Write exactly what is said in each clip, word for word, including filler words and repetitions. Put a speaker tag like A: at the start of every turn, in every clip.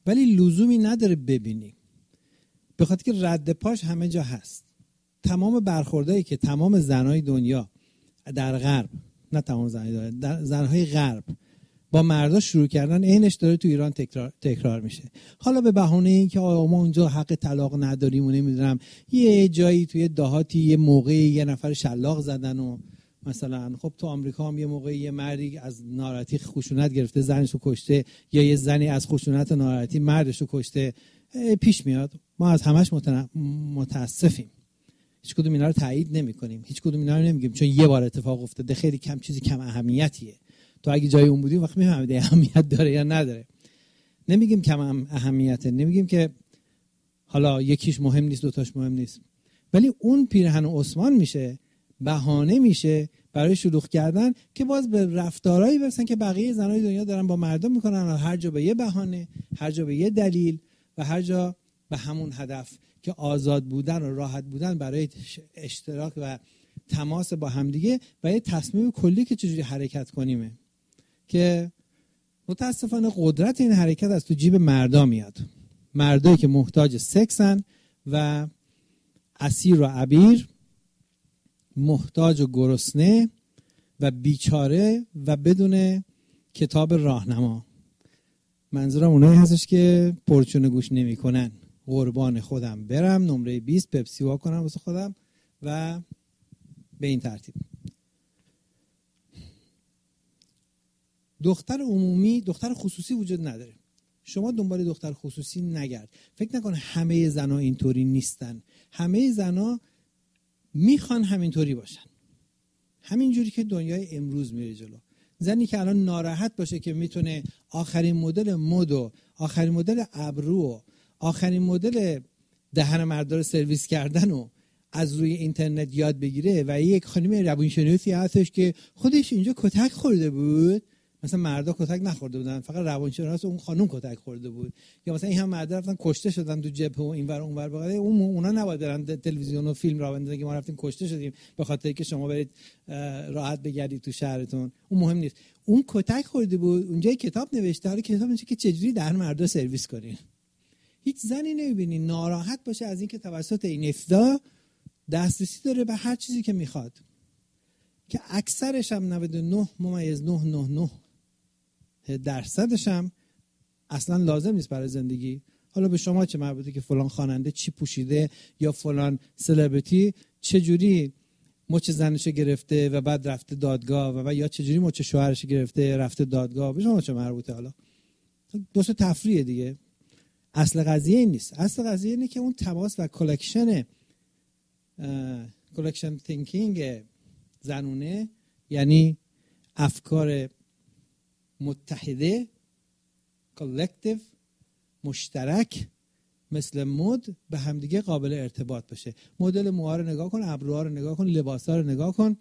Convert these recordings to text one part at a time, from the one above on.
A: ولی لزومی نداره ببینی، به خاطر که رد پاش همه جا هست. تمام برخوردایی که تمام زنهای دنیا در غرب، نه تمام زنهای دنیا، در زنهای غرب با مردا شروع کردن، عینش داره تو ایران تکرار تکرار میشه. حالا به بهونه این که آقا ما اونجا حق طلاق نداریم و نمیدونم یه جایی توی دهاتی یه موقعی یه نفر شلاق زدن و مثلا خب تو آمریکا هم یه موقعی یه مردی از ناراحتی خشونت گرفته زنشو کشته، یا یه زنی از خشونت ناراحتی مردشو کشته، پیش میاد. ما از همش متاسفیم، هیچ کدوم اینا رو تایید نمی‌کنیم، هیچ کدوم اینا رو نمیگیم چون یه بار اتفاق افتاده، خیلی کم چیزی کم اهمیتیه. تو اگه جای اون بودی وقت میفهمیدی اهمیت داره یا نداره. نمیگیم کم اهمیته، نمیگیم که حالا یکیش مهم نیست دوتاش مهم نیست، ولی اون پیرهن عثمان میشه بهانه میشه برای شلوغ کردن که باز به رفتارهایی برسن که بقیه زنای دنیا دارن با مردم میکنن، هر جا به یه بهانه، هر جا به یه دلیل و هر جا به همون هدف که آزاد بودن و راحت بودن برای اشتراک و تماس با همدیگه و یه تصمیم کلی که چجوری حرکت کنیمه، که متاسفانه قدرت این حرکت از تو جیب مردا میاد. مردایی که محتاج سکسن و اسیر و عبیر، محتاج و گرسنه و بیچاره و بدون کتاب راهنما. منظورم اونایی هستش که پرچونه گوش نمی کنن. قربان خودم برم نمره بیست پپسی وا کنم واسه خودم و به این ترتیب. دختر عمومی، دختر خصوصی وجود نداره. شما دنبال دختر خصوصی نگرد. فکر نکن همه زنا اینطوری نیستن. همه زنا میخوان همینطوری باشن. همینجوری که دنیای امروز میره جلو. زنی که الان ناراحت باشه که میتونه آخرین مدل مد و آخرین مدل ابرو و آخرین مدل دهن مردا رو سرویس کردن و از روی اینترنت یاد بگیره و یک خانم روانشناسی هستش که خودش اینجا کتک خورده بود، مثلا مردا کتک نخورده بودن، فقط روانشناس اون خانم کتک خورده بود، یا مثلا این هم مردا رفتن کشته شدن تو جبهه و اینور اونور، بقیه اون اونا نباید برن تلویزیون و فیلم را بندازن که ما رفتیم کشته شدیم به خاطر که شما برید راحت بگردید تو شهرتون. اون مهم نیست. اون کتک خورده بود، اونجا کتاب نوشته، حالا کتاب نوشته که چجوری دهن مردا سرویس کنین. هیچ زنی نمیبینی ناراحت باشه از اینکه توسط این افدا دسترسی داره به هر چیزی که میخواد، که اکثرش هم نود و نه ممیز نه نه نه درصدش هم اصلا لازم نیست برای زندگی. حالا به شما چه مربوطه که فلان خواننده چی پوشیده یا فلان سلبریتی چه جوری مچ زنشو گرفته و بعد رفته دادگاه، و بعد یا چه جوری مچ شوهرش گرفته رفته دادگاه، به شما چه مربوطه؟ حالا دوست تفریح دیگه. اصل قضیه این نیست. اصل قضیه اینه که اون تماس و کلکشن کلکشن تینکینگ زنونه، یعنی افکار متحده، کلکتیو، مشترک، مثل مد به همدیگه قابل ارتباط بشه. مدل موها رو نگاه کن، ابروها رو نگاه کن، لباسا رو نگاه کن.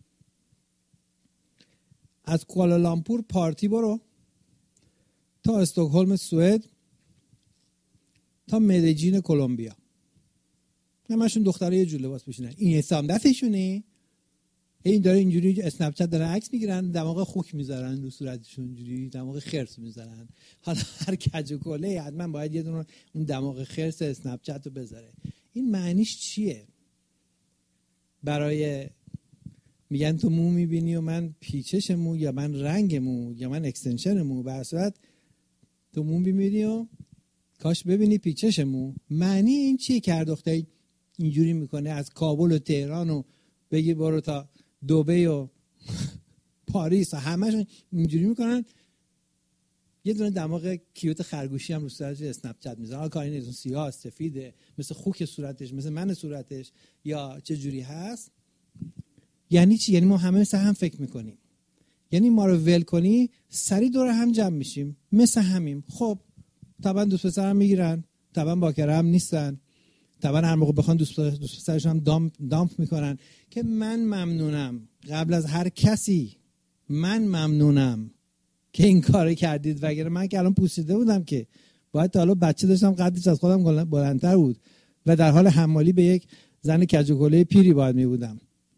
A: از کوالالامپور پارتی برو تا استکهلم سوئد تا مدیجین کلمبیا، همشون دخترای یه جور لباس پوشیدن. این حسام دستشونه، این داره اینجوری اسنپ چت داره عکس میگیرن، دماغ خوک میذارن رو صورتشون، اینجوری دماغ خرس میذارن. حالا هر کج و کله حتما باید یه دونه اون دماغ خرس اسنپ چت رو بذاره. این معنیش چیه؟ برای میگن تو مو میبینی و من پیچش مو، یا من رنگ مو، یا من اکستنشن مو، به صورت تو مو میبینی و کاش ببینی پیچش مو. معنی این چیه که هر دختری اینجوری میکنه از کابل و تهران و بگی برو تا دبی و پاریس و همشون اینجوری میکنن، یه دونه دماغ کیوت خرگوشی هم رو صورتش اسنپ چت میذارن. حالا کاری نیست سیاه سفیده مثل خوک صورتش، مثل من صورتش، یا چه جوری هست. یعنی چی؟ یعنی ما همه مثل هم فکر میکنیم. یعنی ما رو ول کنی سری دور هم جمع میشیم مثل همیم. خب طبعا دوست پسر هم میگیرن، طبعا باکره هم نیستن، طبعا هر موقع بخوان دوست دوست پسرش هم دامپ دامپ میکنن که من ممنونم قبل از هر کسی، من ممنونم که این کارو کردید، وگرنه من که الان پوسیده بودم که باید تا حالا بچه داشتم قدش از خودم بلندتر بود و در حال حمالی به یک زن کج و کله پیری باید می بودم.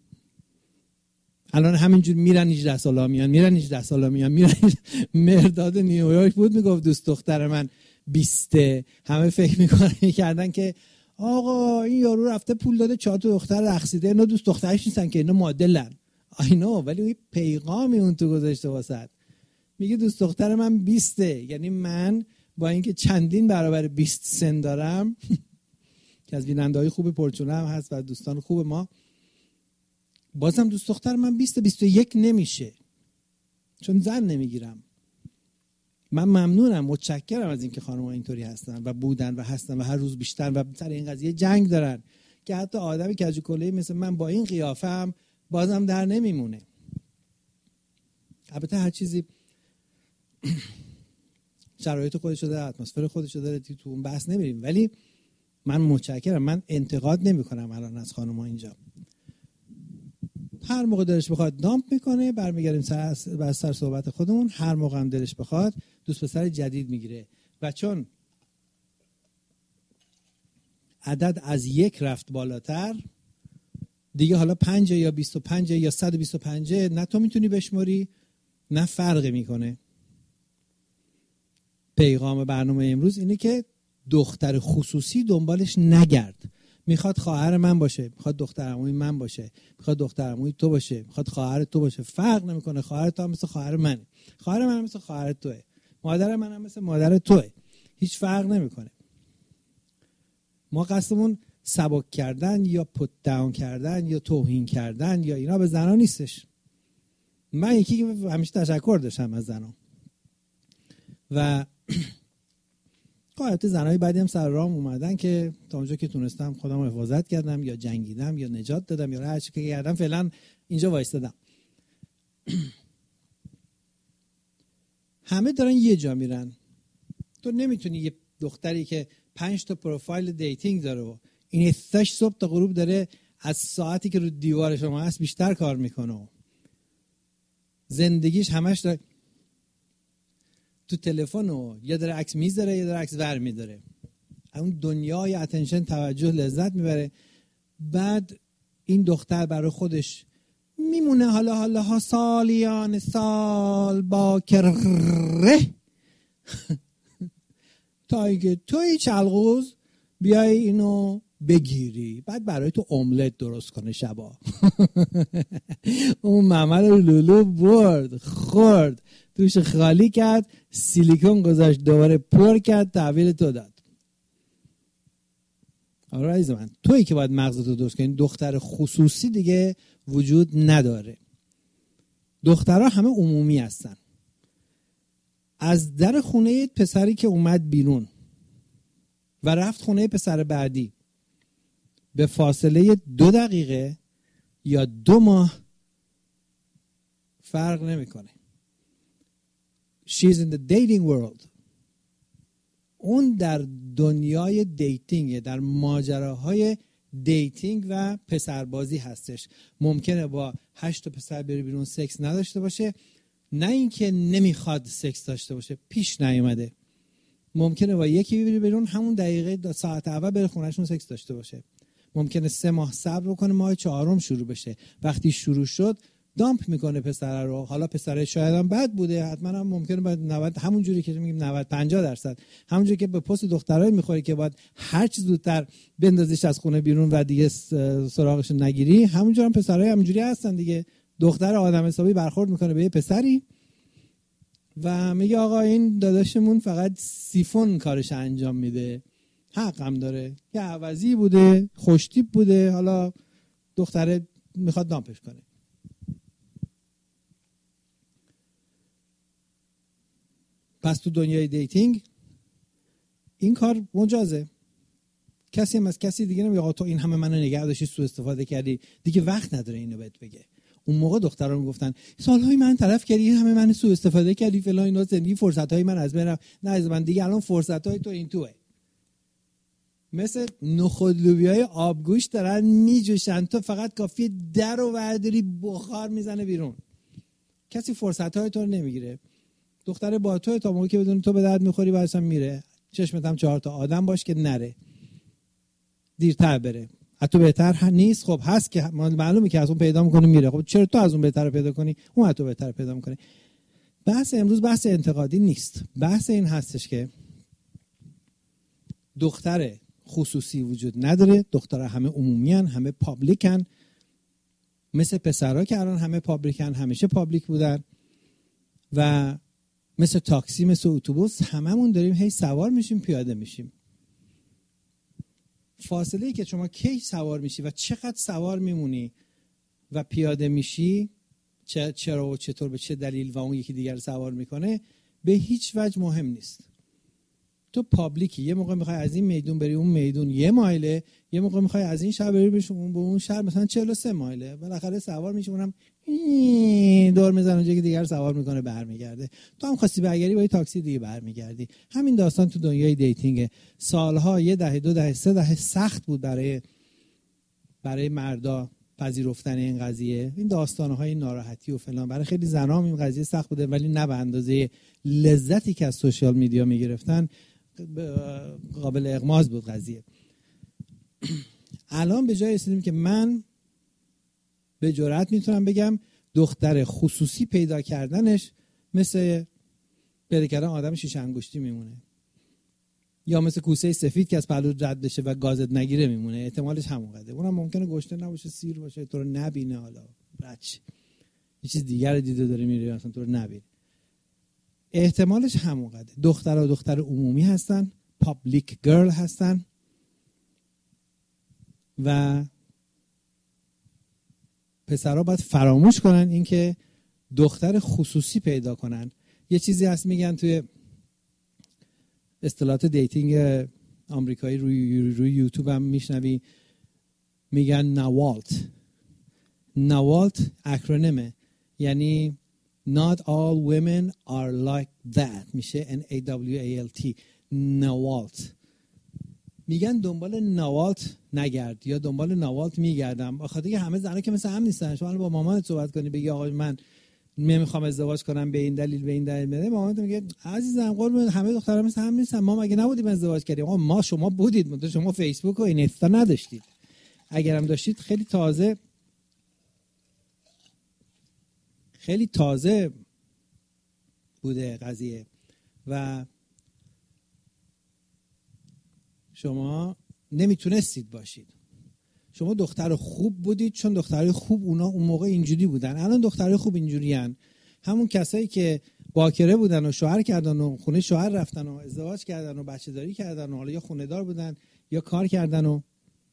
A: الان همینجور میرن هجده سالا میان، میرن هجده سالا میان، میرن. مرداد نیویورک بود میگفت دوست دختر من بیسته. همه فکر میکنن میکردن که آقا این یارو رفته پول داده چهار تا دختر رقصیده، اینا دوست دخترش نیستن که، اینا مدلن. آی نو، ولی اون پیغامی اون تو گذاشته واسط. میگه دوست دختر من بیسته، یعنی من با اینکه چندین برابر بیست سن دارم که از بیننده‌های خوب پرچونه هم هست و دوستان خوب ما، بازم دوست دختر من بیست بیست و یک نمیشه، چون زن نمیگیرم. من ممنونم، متشکرم از اینکه خانم‌ها اینطوری هستن و بودن و هستن و هر روز بیشتر و سر این قضیه جنگ دارن که حتی آدمی کج و کله‌ای مثل من با این قیافه هم بازم در نمیمونه. البته هر چیزی شرایط خودشو داره، اتمسفر خودشو داره، تو اون بحث نمیریم، ولی من متشکرم. من انتقاد نمی‌کنم الان از خانم‌ها اینجا. هر موقع دلش بخواد دامپ میکنه، برمیگردیم سر بر سر صحبت خودمون. هر موقع هم دلش بخواد دوست پسر جدید میگیره و چون عدد از یک رفت بالاتر دیگه، حالا پنج یا بیست و پنج یا صد و بیست و پنج، نه تو میتونی بشماری نه فرقی میکنه. پیغام برنامه امروز اینه که دختر خصوصی دنبالش نگرد. میخواد خواهر من باشه، میخواد دختر عموی من باشه، میخواد دختر عموی تو باشه، میخواد خواهر تو باشه، فرق نمیکنه. خواهر تو هم مثل خواهر منه، خواهر من هم مثل خواهر توئه، مادر من هم مثل مادر توئه، هیچ فرق نمیکنه. ما قصدمون سبک کردن یا پوت داون کردن یا توهین کردن یا اینا به زنا نیستش. من یکی که همیشه تشکر داشتم از زنا و قاعدت زنای بعدی هم سر راه اومدن که تا اونجا که تونستم خودم رو حفاظت کردم یا جنگیدم یا نجات دادم یا هر چی که کردم. فعلا اینجا وایستادم. همه دارن یه جا میرن. تو نمیتونی یه دختری که پنج تا پروفایل دیتینگ داره و این استش صبح تا غروب داره از ساعتی که رو دیوار شما هست بیشتر کار میکنه و زندگیش همش داره تو تلفن و یا داره عکس میذاره یا داره عکس ور میداره، اون دنیای اتنشن، توجه، لذت میبره. بعد این دختر برای خودش میمونه حالا حالا ها سالیان سال با کره تا اینکه توی چلغوز بیای اینو بگیری، بعد برای تو املت درست کنه شبا. اون ممل رو لولو برد، خورد، توش خالی کرد، سیلیکون گذاشت، دوباره پر کرد، تحویل تو داد. آره عزیز من، تویی که باید مغزتو درست کنی. دختر خصوصی دیگه وجود نداره. دخترها همه عمومی هستن. از در خونه پسری که اومد بیرون و رفت خونه پسر بعدی به فاصله دو دقیقه یا دو ماه فرق نمیکنه. She's in the dating world. اون در دنیای دیتینگ، در ماجراهای دیتینگ و پسربازی هستش. ممکنه با هشت تا پسر بری بیرون سکس نداشته باشه، نه اینکه نمیخواد سکس داشته باشه، پیش نیومده. ممکنه با یکی بری بیرون همون دقیقه ساعت اول بره خونهشون سکس داشته باشه. ممکنه سه ماه صبر کنه، ماه چهارم شروع بشه. وقتی شروع شد دامپ میکنه پسر رو. حالا پسر شاید هم بد بوده، حتما هم ممکنه باید نود، همون جوری که میگیم نود پنجاه درصد، همون جوری که به پست دخترای میخوره که باید هر چه زودتر بندازیش از خونه بیرون و دیگه سراغش نگیری، همونجوری هم پسرای همونجوری هستن دیگه. دختر آدم حسابی برخورد میکنه به یه پسری و میگه آقا این داداشمون فقط سیفون کارش انجام میده، حق هم داره، یه عوضی بوده، خوشتیپ بوده، حالا دختره میخواد دامپش کنه. پس تو دنیای دیتینگ این کار مجازه. کسی هم از کسی دیگه نمیگه آقا تو این همه منو نگه داشتی، سوء استفاده کردی، دیگه وقت نداره اینو بهت بگه. اون موقع دختران میگفتن سالهای من طرف کردی، این همه منو سوء استفاده کردی فلان اینا، زندگی فرصت‌های من از بین رفت. نه از من دیگه الان فرصت‌های تو این توئه. مثل نخود لوبیای آبگوش دارن میجوشن، تو فقط کافیه در و ورداری بخار میزنه بیرون. کسی فرصت‌های تو رو نمیگیره. دختر با تو تا موقعی که بدون تو به درد میخوری بعدش هم میره. چشمت هم چهار تا آدم باش که نره، دیرتر بره. حتی بهتر نیست؟ خب هست که معلومه که از اون پیدا میکنه میره. خب چرا تو از اون بهتر پیدا کنی، اون حتی بهتر پیدا میکنه. بحث امروز بحث انتقادی نیست. بحث این هستش که دختر خصوصی وجود نداره، دخترها همه عمومیان، همه پابلیکن، مثل پسرها که الان همه پابلیکن، همیشه پابلیک بودن و مثل تاکسی، مثل اتوبوس هممون داریم هی سوار میشیم پیاده میشیم. فاصله ای که شما کی سوار میشی و چقدر سوار میمونی و پیاده میشی، چرا و چطور به چه دلیل و اون یکی دیگر سوار میکنه به هیچ وجه مهم نیست. تو پابلیکی، یه موقع میخوای از این میدون بری اون میدون یه مایله، یه موقع میخوای از این شهر بری به اون به اون شهر مثلا چهل و سه مایله، بالاخره سوار میشی اونم دور میزنه اونجا که دیگر سوار میکنه برمیگرده. تو هم خواستی برگردی با یه تاکسی دیگه برمیگردی. همین داستان تو دنیای دیتینگ. سالها، یه دهه، دو دهه، سه دهه سخت بود برای برای مردا پذیرفتن این قضیه، این داستان‌های ناراحتی و فلان. برای خیلی زنا این قضیه سخت بوده، ولی نه به اندازه لذتی که از سوشال میدیا میگرفتن قابل اغماض بود قضیه. الان به جای رسیدیم که من به جرئت میتونم بگم دختر خصوصی پیدا کردنش مثل پیدا کردن آدم شیش انگشتی میمونه، یا مثل کوسه سفید که از پلو رد بشه و گازت نگیره میمونه. احتمالش همون قدره. اونم ممکنه گشته نباشه، سیر باشه، تو رو نبینه، حالا رچ یه چیز دیگر دیده داره میره اصلا تو رو نبینه. احتمالش همون قدره. دخترها دختر عمومی هستن، پابلیک گرل هستن و پسرها باید فراموش کنن اینکه دختر خصوصی پیدا کنن. یه چیزی هست میگن توی اصطلاحات دیتینگ آمریکایی روی روی یوتیوب هم میشنوی، میگن نوالت. نوالت اکرونیمه، یعنی not all women are like that، میشه N A W A L T. نوالت میگن دنبال نوالت نگرد یا دنبال نوالت میگردم، بخاطر اینکه همه زنا که مثل هم نیستن. شما با مامانت صحبت کنی بگی آقا من نمیخوام ازدواج کنم به این دلیل به این دلیل، بده مامانت میگه عزیزم قربون همه دخترها مثل هم نیستن، ما مگه نبودیم ازدواج کردیم؟ آقا ما شما بودید، منتها شما فیسبوک و اینستا نداشتید. اگرم داشتید خیلی تازه خیلی تازه بوده قضیه و شما نمیتونستید باشید. شما دختر خوب بودید چون دخترای خوب اونا اون موقع اینجوری بودن. الان دخترای خوب اینجوریان. همون کسایی که باکره بودن و شوهر کردن و خونه شوهر رفتن و ازدواج کردن و بچه داری کردن و حالا یا خونه دار بودن یا کار کردن و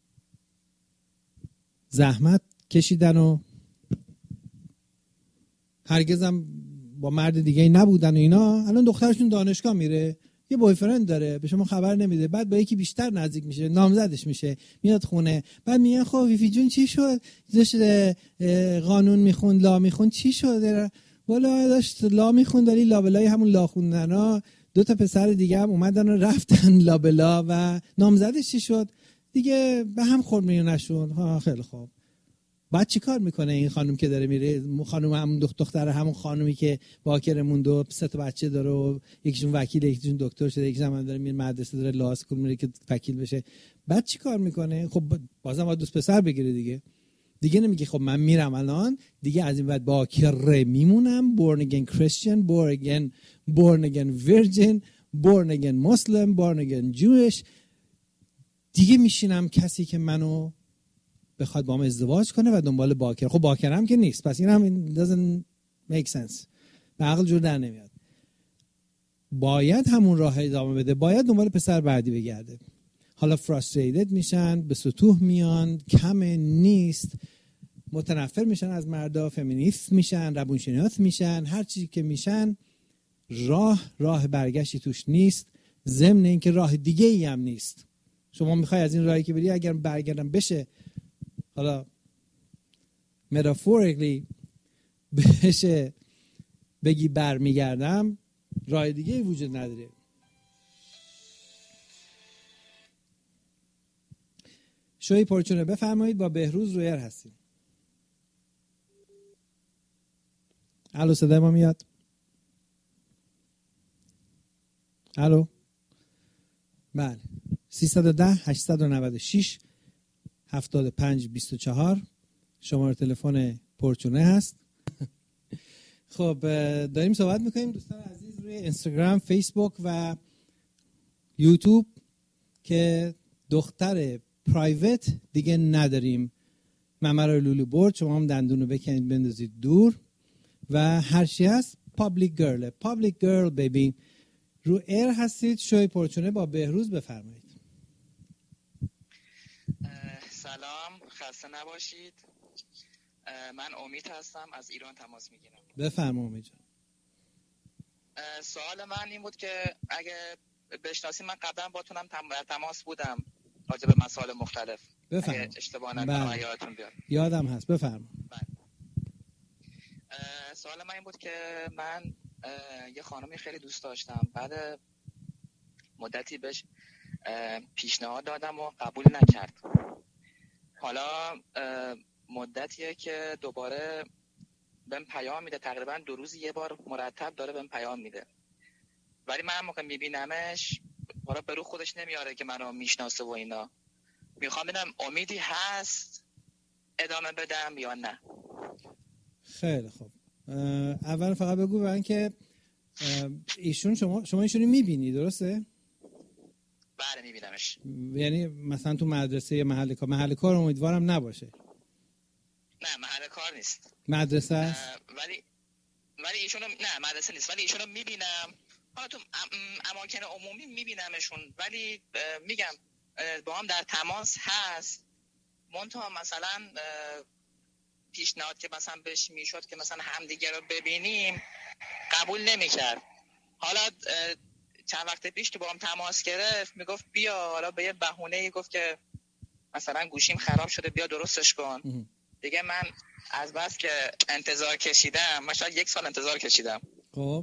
A: زحمت کشیدن و هرگز هم با مرد دیگه نبودن و اینا، الان دخترشون دانشگاه میره، یه بویفرند داره، به شما خبر نمیده، بعد با یکی بیشتر نزدیک میشه، نامزدش میشه، میاد خونه، بعد میگه خب ویفی جون چی شد؟ داشت قانون میخوند، لا میخوند، چی شد؟ والا داشت لا میخوند، ولی لابلای همون لا خوندنا دو تا پسر دیگه هم اومدن و رفتن لابلا و نامزدش چی شد؟ دیگه به هم خورد میونشون. ها خیلی خوب. بعد چی کار میکنه این خانم که داره میره؟ خانم همون دختر همون خانومی که باکر مونده و سه تا بچه داره و یکیشون وکیل، یکیشون دکتر شده، یکیشون هم داره میره مدرسه، داره لا اسکول میره که وکیل بشه. بعد چی کار میکنه؟ خب بازم باید دوست پسر بگیره دیگه. دیگه نمیگه خب من میرم الان دیگه از این بعد باکر میمونم، born again Christian, born again born again virgin, born again Muslim, born again Jewish. دیگه میشینم کسی که منو بخواد با هم ازدواج کنه و دنبال باکر. خب باکر هم که نیست، پس این هم doesn't make sense، به عقل جور در نمیاد. باید همون راه ادامه بده، باید دنبال پسر بعدی بگرده. حالا frustrated میشن، به سطوح میان، کم نیست، متنفر میشن از مردا، فمینیست میشن، روانشناس میشن، هر چیزی که میشن، راه راه برگشتی توش نیست، ضمن اینکه راه دیگه ای هم نیست. شما میخوای از این راهی که بری اگر برگردم بشه، حالا metaphorically بشه بگی برمیگردم، راه دیگه ای وجود نداره. شوی پرچونه بفرمایید، با بهروز رویر هستیم. الو صدای ما میاد؟ الو بله. سیصد و ده هشتصد و نود و شش هفتاد و پنج بیست و چهار شماره تلفن پرچونه هست. خب داریم صحبت میکنیم دوستان عزیز روی اینستاگرام، فیسبوک و یوتیوب که دختر پرایوت دیگه نداریم. ممر رو لولو برد، شما هم دندون رو بکنید بندازید دور و هر چی هست پابلیک گرل. پابلیک گرل بیبی. رو ایر هستید، شوی پرچونه با بهروز، بفرمایید.
B: سلام، خسته نباشید. من امید هستم، از ایران تماس میگیرم.
A: بفرما امید جان.
B: سوال من این بود که اگه بشناسید من قبلا باتونم تماس بودم راجع به مسائل مختلف.
A: بفرما.
B: اگه اشتباه نکنم یادتون بیاد.
A: یادم هست، بفرما.
B: سوال من این بود که من یه خانمی خیلی دوست داشتم، بعد مدتی بهش پیشنهاد دادم و قبول نکرد. حالا مدتیه که دوباره بهم پیام میده، تقریبا دو روز یه بار مرتب داره بهم پیام میده، ولی من موقع میبینمش حالا به رو خودش نمیاره که منو میشناسه و اینا. میخوام ببینم امیدی هست ادامه بدم یا نه.
A: خیلی خوب. اول فقط بگو برای اینکه ایشون شما شما ایشونو میبینی، درسته؟
B: بله میبینمش.
A: یعنی مثلا تو مدرسه یا محل کار؟ محل کار امیدوارم نباشه.
B: نه محل کار نیست،
A: مدرسه است.
B: ولی ولی ایشونو نه مدرسه نیست، ولی ایشونو میبینم. حالا تو اماکن عمومی میبینمشون، ولی میگم با هم در تماس هست. منتها مثلا پیشنهاد که مثلا بهش میشد که مثلا همدیگه رو ببینیم قبول نمیکرد. حالا چند وقت پیش که با هم تماس گرفت میگفت بیا، حالا به یه بهونه‌ای گفت که مثلا گوشیم خراب شده بیا درستش کن. دیگه من از بس که انتظار کشیدم، من شاید یک سال انتظار کشیدم.
A: خب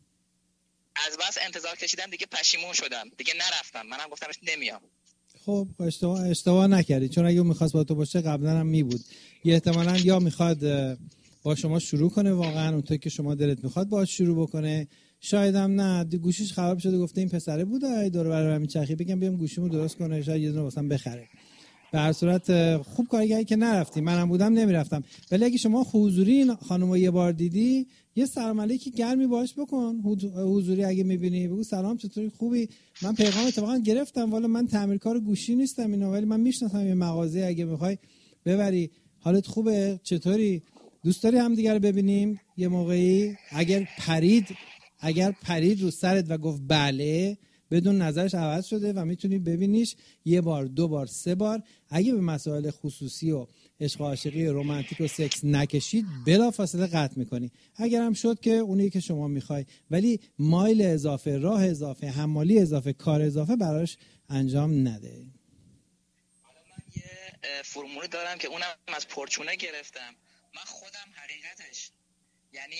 B: از بس انتظار کشیدم دیگه پشیمون شدم، دیگه نرفتم. منم گفتمش نمیام.
A: خب اشتباه اشتباه نکردی، چون اگه می‌خواست با تو باشه قبلا هم می بود. یه احتمالاً یا میخواد با شما شروع کنه واقعا اونطور که شما دلت میخواد باهاش شروع بکنه، شاید هم نه گوشیش خراب شده گفته این پسره بوده دور و بر میچرخی بگم بیام گوشیمو درست کنه، شاید یه دونه واسم بخره. به هر صورت خوب کاری کردی که نرفتی. منم بودم نمیرفتم. ولی اگه شما حضوری خانمو یه بار دیدی یه سلام علیکی گرمی باهاش بکن. حضوری اگه میبینی بگو سلام چطوری، خوبی؟ من پیغام اتفاقا گرفتم، والا من تعمیرکار گوشی نیستم اینا، ولی من میشناسم یه مغازه، اگه میخوای ببری حالت خوبه، چطوری؟ دوست داری هم دیگه رو ببینیم یه موقعی؟ اگر پرید اگر پرید رو سرت و گفت بله، بدون نظرش عوض شده و میتونی ببینیش یه بار، دو بار، سه بار. اگه به مسائل خصوصی و عشق و عاشقی رمانتیک و سکس نکشید بلافاصله قطع میکنی. اگر هم شد که اونی که شما میخوای، ولی مایل اضافه، راه اضافه، حمالی اضافه، کار اضافه براش انجام نده.
B: حالا من یه فرمولی دارم که اونم از پرچونه گرفتم. من خودم حقیقتش یعنی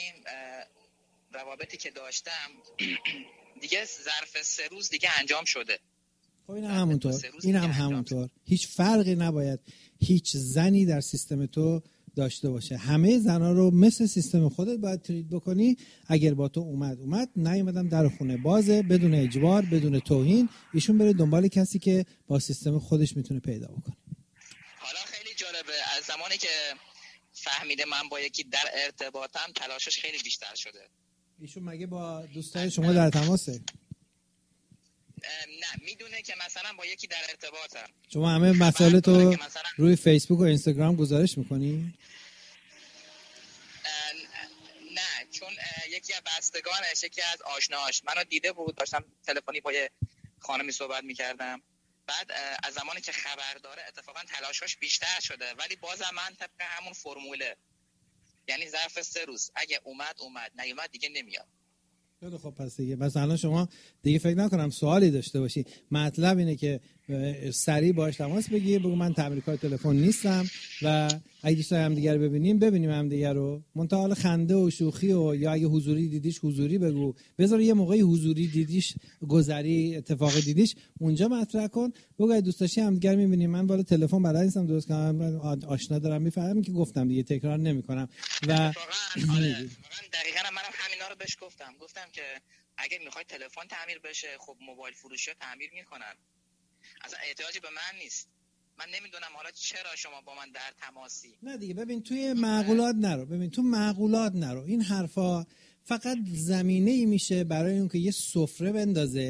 B: روابطی که داشتم دیگه ظرف سه روز دیگه انجام شده.
A: خب این هم همونطور، این هم همونطور. هیچ فرقی نباید هیچ زنی در سیستم تو داشته باشه. همه زنا رو مثل سیستم خودت باید تریت بکنی. اگر با تو اومد اومد، نیومدم در خونه بازه، بدون اجبار، بدون توهین. ایشون بره دنبال کسی که با سیستم خودش میتونه پیدا بکنه.
B: حالا خیلی جالبه، از زمانی که فهمیده من با یکی در ارتباطم تلاشش خیلی بیشتر شده.
A: ایشون مگه با دوستای شما در تماسه؟
B: نه، میدونه که مثلا با یکی در ارتباطم.
A: شما همه مسائل تو مثلا... روی فیسبوک و اینستاگرام گزارش میکنی؟
B: نه، چون یکی از بستگانش، یکی از آشناهاش منو دیده بود، داشتم تلفنی با یه خانمی صحبت میکردم. بعد از زمانی که خبر داره اتفاقا تلاشش بیشتر شده، ولی بازم من طبق همون فرموله، یعنی ظرف سه روز اگه اومد اومد، نیومد دیگه نمیاد.
A: خیلی خب، پس دیگه بس الان شما دیگه فکر نکنم سوالی داشته باشی. مطلب اینه که سریع باهاش تماس بگیر، بگو من تعمیرکار تلفن نیستم و اگه دوست داریم دیگه رو ببینیم ببینیم هم دیگه رو. منتها حالا خنده و شوخی و یا اگه حضوری دیدیش حضوری بگو. بذار یه موقعی حضوری دیدیش، گذری اتفاقی دیدیش، اونجا مطرح کن. بگو اگه دوست داشتی هم دیگه میبینیم. من بالا تلفن بلد نیستم درست کنم، آشنا دارم میفهمم که گفتم دیگه تکرار نمیکنم. و
B: واقعا دقیقاً منم همینا رو بهش گفتم. گفتم که اگه میخوای تلفن تعمیر بشه، خب موبایل فروشی‌ها تعمیر میکنن، اصلا احتیاجی به من نیست. من نمیدونم حالا چرا شما با من در تماسی.
A: نه دیگه ببین توی معقولات نرو، ببین تو معقولات نرو. این حرفا فقط زمینه‌ای میشه برای اون که یه سفره بندازه،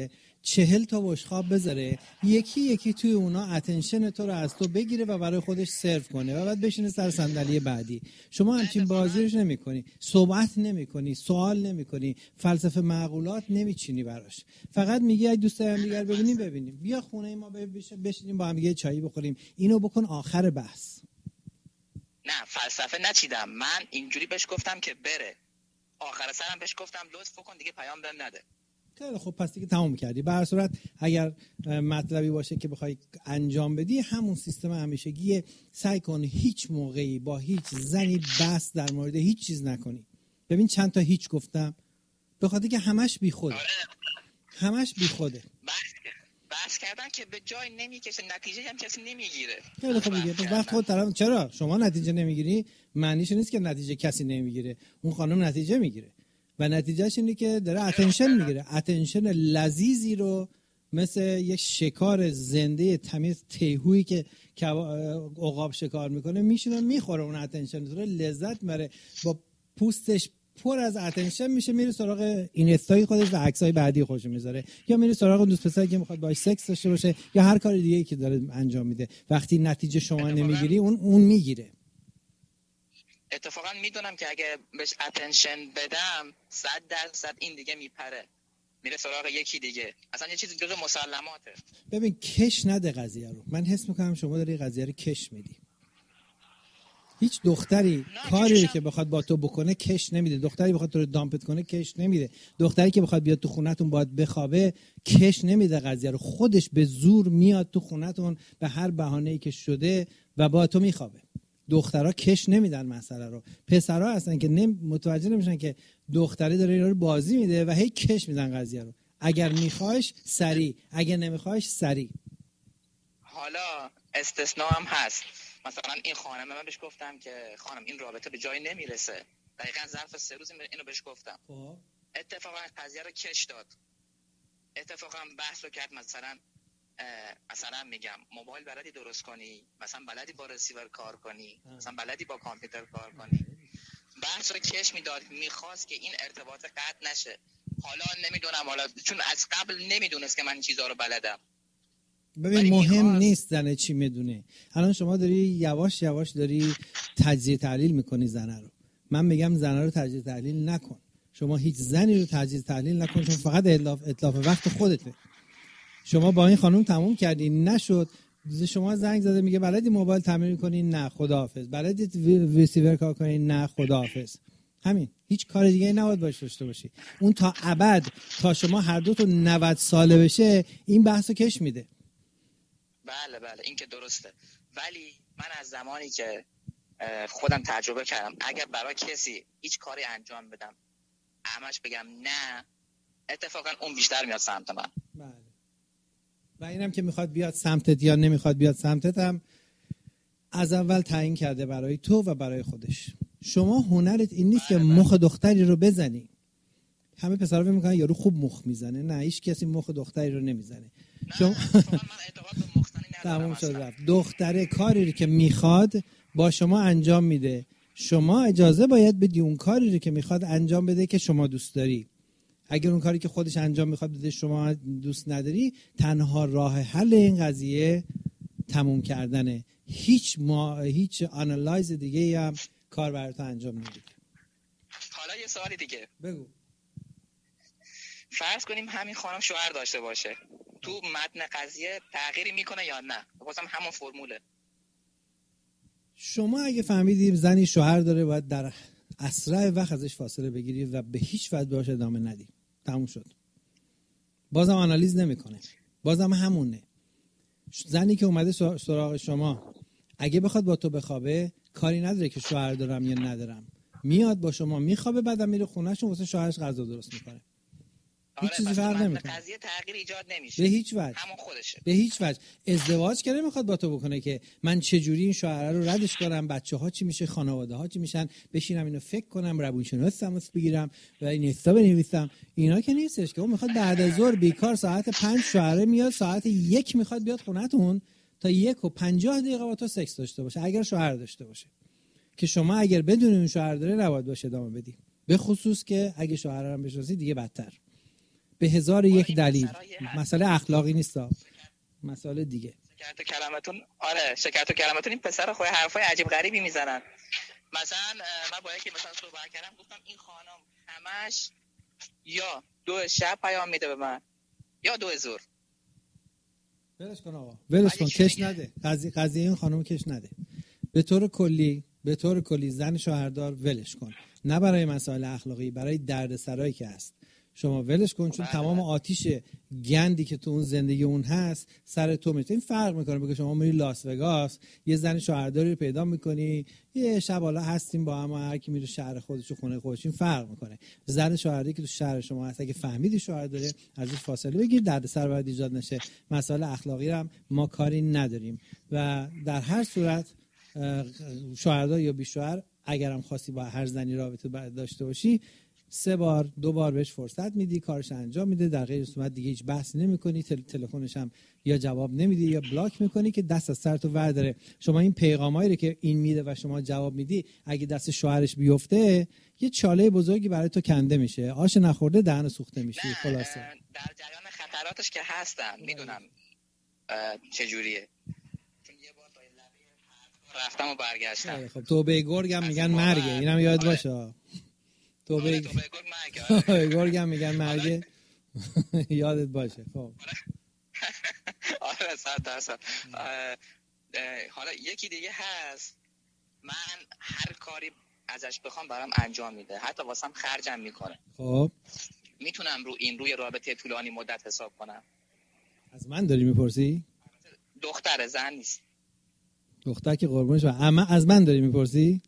A: چهل تا بشقاب بذاره، یکی یکی توی اونا اتنشن تو رو از تو بگیره و برای خودش سرو کنه و بعد بشینه سر صندلی بعدی. شما همچین بازیش نمی‌کنی، صحبت نمی‌کنی، سوال نمی‌کنی، فلسفه معقولات نمیچینی براش. فقط میگی اگه دوست دارم دیگر ببینیم ببینیم، بیا خونه ما بشینیم با هم دیگه چایی بخوریم. اینو بکن آخر بحث.
B: نه فلسفه نچیدم، من اینجوری بهش گفتم که بره، آخر سرم بهش گفتم لطف بکن دیگه پیام بهم نده.
A: خیلی خب پس دیگه تمام کردی. به هر صورت اگر مطلبی باشه که بخوای انجام بدی، همون سیستم همیشگیه. سعی کن هیچ موقعی با هیچ زنی بحث در مورد هیچ چیز نکنی. ببین چند تا هیچ گفتم، به خاطر که همش بیخوده.
B: آره.
A: همش بیخوده.
B: بحث کردن که به جای نمیکشه، نتیجه هم کسی نمیگیره.
A: خیلی خوب دیگه. پس وقت خود طرف چرا شما نتیجه نمیگیری؟ معنیش نیست که نتیجه کسی نمیگیره. اون خانم نتیجه میگیره. و نتیجهش اینه که داره اتنشن میگیره، اتنشن لذیذی رو مثل یک شکار زنده تمیز تیهویی که عقاب شکار میکنه میشینه میخوره اون اتنشن رو، لذت میبره، با پوستش پر از اتنشن میشه، میره سراغ اینستای خودش و عکسای بعدی خودش میذاره، یا میره سراغ اون دوست پسری که میخواد باهاش سکس داشته باشه، یا هر کار دیگه‌ای که داره انجام میده. وقتی نتیجه شما نمیگیری اون اون میگیره.
B: اتفاقا میدونم که اگه بهش اتنشن بدم صد درصد این دیگه میپره، میره سراغ یکی دیگه. اصلا یه چیزی جزء مسلماته.
A: ببین کش نده قضیه رو. من حس میکنم شما داری قضیه رو کش میدی. هیچ دختری کاری که بخواد با تو بکنه کش نمیده. دختری بخواد تو رو دامپت کنه کش نمیده. دختری که بخواد بیاد تو خونتون باید بخوابه کش نمیده قضیه رو. خودش به زور میاد تو خونتون به هر بهانه‌ای که شده و با تو میخوابه. دخترها کش نمیدن مسئله رو. پسرها هستن که نم... متوجه نمیشن که دختری داره اینا رو بازی میده و هی کش میدن قضیه رو. اگر میخوایش سری، اگر نمیخوایش سری.
B: حالا استثناء هم هست. مثلا این خانم، من بهش گفتم که خانم این رابطه به جای نمیرسه. دقیقاً ظرف سه روز اینو بهش گفتم.
A: خب
B: اتفاقا قضیه رو کش داد. اتفاقا بحث رو کرد، مثلا مثلا میگم موبایل بلدی درست کنی، مثلا بلدی با رسیور کار کنی، مثلا بلدی با کامپیوتر کار کنی. بحث رو کش میداد، میخواست که این ارتباط قطع نشه. حالا نمیدونم، حالا چون از قبل نمیدونست که من این چیزا رو بلدم.
A: ببین مهم نیست زنه چی میدونه. الان شما داری یواش یواش داری تجزیه تحلیل میکنی زنه رو. من میگم زنه رو تجزیه تحلیل نکن. شما هیچ زنی رو تجزیه تحلیل نکن، چون فقط اتلاف اتلاف وقت خودته. شما با این خانم تموم کردی، نشد، شما زنگ زده میگه بلدی موبایل تمرین کنی؟ نه خداحافظ. بلدی ریسیور کار کنی؟ نه خداحافظ. همین، هیچ کار دیگه نباید باش داشته باشی. اون تا ابد، تا شما هر دو تا نود ساله بشه این بحثو کش میده.
B: بله بله این که درسته، ولی من از زمانی که خودم تجربه کردم اگر برای کسی هیچ کاری انجام بدم همش بگم نه، اتفاقا اون بیشتر میاد سمت من.
A: بله. و اینم که میخواد بیاد سمتت یا نمیخواد بیاد سمتت هم از اول تعیین کرده برای تو و برای خودش. شما هنرت این نیست بله که مخ دختری رو بزنی. همه پسرا فکر میکنن یارو خوب مخ میزنه. نه، هیچ کسی مخ دختری رو نمیزنه.
B: شما من اعتقاد به مخ زنی ندارم.
A: تموم شد رفت. دختره کاری رو که میخواد با شما انجام میده. شما اجازه باید بدی اون کاری رو که میخواد انجام بده که شما دوست داری. اگر اون کاری که خودش انجام میخواد بده شما دوست نداری، تنها راه حل این قضیه تموم کردنه. هیچ ما هیچ آنالایز دیگه هم کار برات انجام نمیده.
B: حالا یه سوالی دیگه
A: بگو.
B: فرض کنیم همین خانم شوهر داشته باشه، تو متن قضیه تغییری میکنه یا نه؟ بازم همون فرموله.
A: شما اگه فهمیدی زنی شوهر داره باید در اسرع وقت ازش فاصله بگیری و به هیچ وجه باهاش ادامه ندی. تموم شد. بازم آنالیز نمیکنه. بازم همونه. زنی که اومده سراغ شما اگه بخواد با تو بخوابه کاری نداره که شوهر دارم یا ندارم. میاد با شما میخوابه، بعدم میره خونه‌شون واسه شوهرش غذا درست میکنه. هیچ چیزی فرق نمیکنه.
B: قضیه تغییر ایجاد نمیشه.
A: به هیچ وجه.
B: همون خودشه.
A: به هیچ وجه. ازدواج که نمیخواد با تو بکنه که من چه جوری این شوهر رو ردش کنم، بچه‌ها چی میشه، خانواده ها چی میشن، بشینم اینو فکر کنم، روانشناس تماس بگیرم و این حساب بنویسم. اینا که نیستش که اون میخواد بعد از ظهر بیکار ساعت پنج شوهره میاد، ساعت یک میخواد بیاد خونتون تا یک و پنجاه دقیقه با تو سکس داشته باشه اگر شوهر داشته باشه. که شما اگر بدون اون شوهر داره نباید باشه ادامه بدی. به خصوص که اگه شوهر هم بشناسی دیگه بدتر. به هزار یک دلیل. مسئله اخلاقی نیست، مسئله دیگه.
B: شکایت و کلمتون، آره شکایت و کلمتون این پسر خود حرفای عجیب غریبی میزنن. مثلا من با یکی مثلا صحبت کردم، گفتم این خانم همش یا دو شب پیام میده به من یا دو ظهر.
A: ولش کن آقا، ولش کن، کش نده قضیه قضیه این خانم کش نده. به طور کلی به طور کلی زن شوهردار ولش کن، نه برای مسائل اخلاقی، برای دردسرایی که هست شما ولش کن، چون تمام آتیش گندی که تو اون زندگی اون هست سر تو میشه. این فرق میکنه بگه شما میری لاس وگاس یه زن شوهرداری رو پیدا میکنی، یه شب حالا هستیم با هم، هر کی میره شهر خودش و خونه خودش، این فرق میکنه. زن شوهرداری که تو شهر شما هست اگه فهمیدی شوهر داره، ازش فاصله بگیر، دردسر باید ایجاد نشه. مسائل اخلاقی رو هم ما کاری نداریم و در هر صورت شوهردار یا بیشوهر اگرم خواستی با هر زنی رابطه داشته باشی، سه بار دو بار بهش فرصت میدی، کارش انجام میده، در غیر صورت دیگه هیچ بحث نمیکنی، تل، تلفنش هم یا جواب نمیدی یا بلاک میکنی که دست از سر تو ورداره. شما این پیغامایی رو که این میده و شما جواب میدی، اگه دست شوهرش بیفته یه چاله بزرگی برای تو کنده میشه، آش نخورده دهن سوخته میشی. خلاصه
B: در جریان خطراتش که هستم میدونم چه جوریه، چون یه بار تا لبه رفتم و برگشتم.
A: خب توبه گرگ هم میگن مرگه، اینم یاد باشه. توبه گرگ هم میگن مرگه، یادت باشه. خب
B: آره صد درصد. حالا یکی دیگه هست، من هر کاری ازش بخوام برام انجام میده، حتی واسم خرجم میکنه.
A: خب
B: میتونم رو این روی رابطه طولانی مدت حساب کنم؟
A: از من داری میپرسی؟
B: دختر، زن نیست.
A: دختر که قربونش و اما از من داری میپرسی؟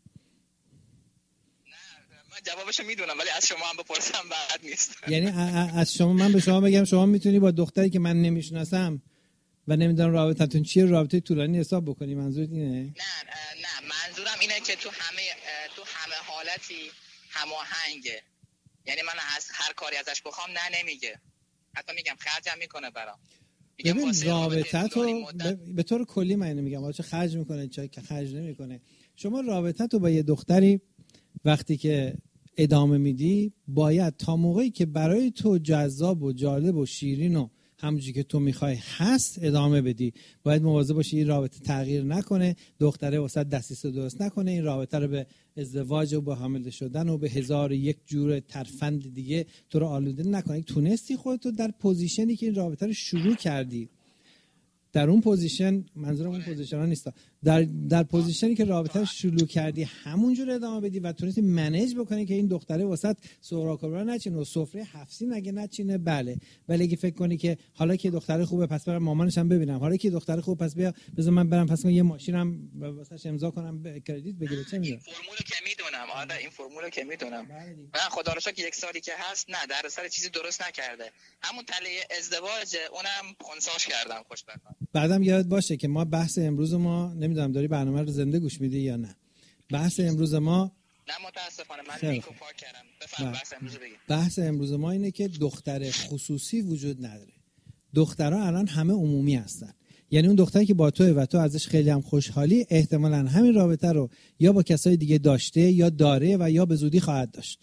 B: جوابشو میدونم ولی از شما هم بپرسم بعد نیست.
A: یعنی از شما من به شما بگم شما میتونی با دختری که من نمیشناسم و نمیدونم رابطتون چیه رابطه طولانی حساب بکنی؟ منظورت اینه؟
B: نه نه منظورم اینه که تو همه تو همه حالتی هماهنگه. یعنی من از هر کاری ازش بخوام نه نمیگه، حتی میگم خرجم میکنه برام.
A: ببین رابطه تو به طور کلی من نمیگم چه خرج میکنه چه که خرج نمیکنه. شما رابطه تو با یه دختری وقتی که ادامه میدی باید تا موقعی که برای تو جذاب و جالب و شیرین و همونجوری که تو میخوای هست ادامه بدی. باید مواظب باشی این رابطه تغییر نکنه، دختره واسه دستیسه درست نکنه، این رابطه رو به ازدواج و به حامل شدن و به هزار یک جور ترفند دیگه تو رو آلوده نکنه. تونستی خودتو در پوزیشنی که این رابطه رو شروع کردی، در اون پوزیشن، منظورم اون پوزیشن ها نیست، در در پوزیشنی که رابطه رو شروع کردی همونجور ادامه بدی و تونستی منیج بکنی که این دختره واسط سوراخ‌کبرا نچینه و سفره حفظی نگه نچینه. بله، ولی اگه فکر کنی که حالا که دختره خوبه پس برم مامانش هم ببینم، حالا که دختره خوبه پس بیا بذار من برم پس یه ماشینم واسش امضا کنم کردیت بگیره، چه میدونم.
B: این فرمولو که میدونم، آره این فرمولو که میدونم. من خدا رو شکر یک سالی که هست نه در سر چیزی درست نکرده، همون تله ازدواج اونم خنثاش کردم خوشبختانه.
A: بعدم یاد باشه که ما بحث امروز ما نمیدونم داری برنامه رو زنده گوش میدی یا نه. بحث امروز ما
B: نه متاسفانه من لینکو پاک کردم. بفرمایید بحث امروز بگید.
A: بحث امروز ما اینه که دختر خصوصی وجود نداره. دخترها الان همه عمومی هستن. یعنی اون دختری که با توه و تو ازش خیلی هم خوشحالی احتمالاً همین رابطه رو یا با کسای دیگه داشته یا داره و یا به زودی خواهد داشت.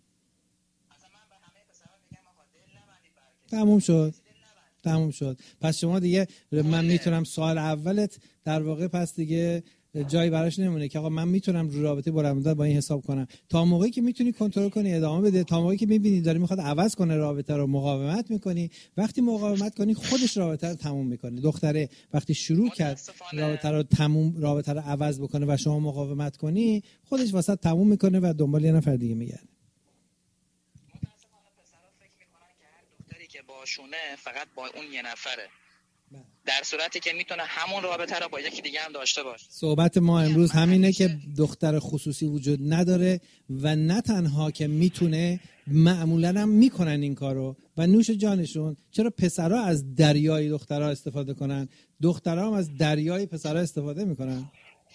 A: تموم شد. تموم شد. پس شما دیگه من میتونم سوال اولت در واقع پس دیگه جایی براش نمونه که آقا من میتونم رو رابطه با رابطه با این حساب کنم. تا موقعی که میتونی کنترل کنی ادامه بده، تا موقعی که میبینی داره میخواد عوض کنه رابطه رو مقاومت میکنی. وقتی مقاومت کنی خودش رابطه رو تموم میکنه. دختره وقتی شروع کرد رابطه رو تموم رابطه رو عوض بکنه و شما مقاومت کنی خودش واسه تموم میکنه و دنبال یه نفر دیگه میگرده.
B: که باشونه فقط با اون یه نفره، در صورتی که میتونه همون رابطه رو با یکی دیگه هم داشته باشه.
A: صحبت ما امروز همینه که دختر خصوصی وجود نداره و نه تنها که میتونه، معمولا هم میکنن این کارو و نوش جانشون. چرا پسرها از دریای دخترها استفاده کنن، دخترها هم از دریای پسرها استفاده میکنن؟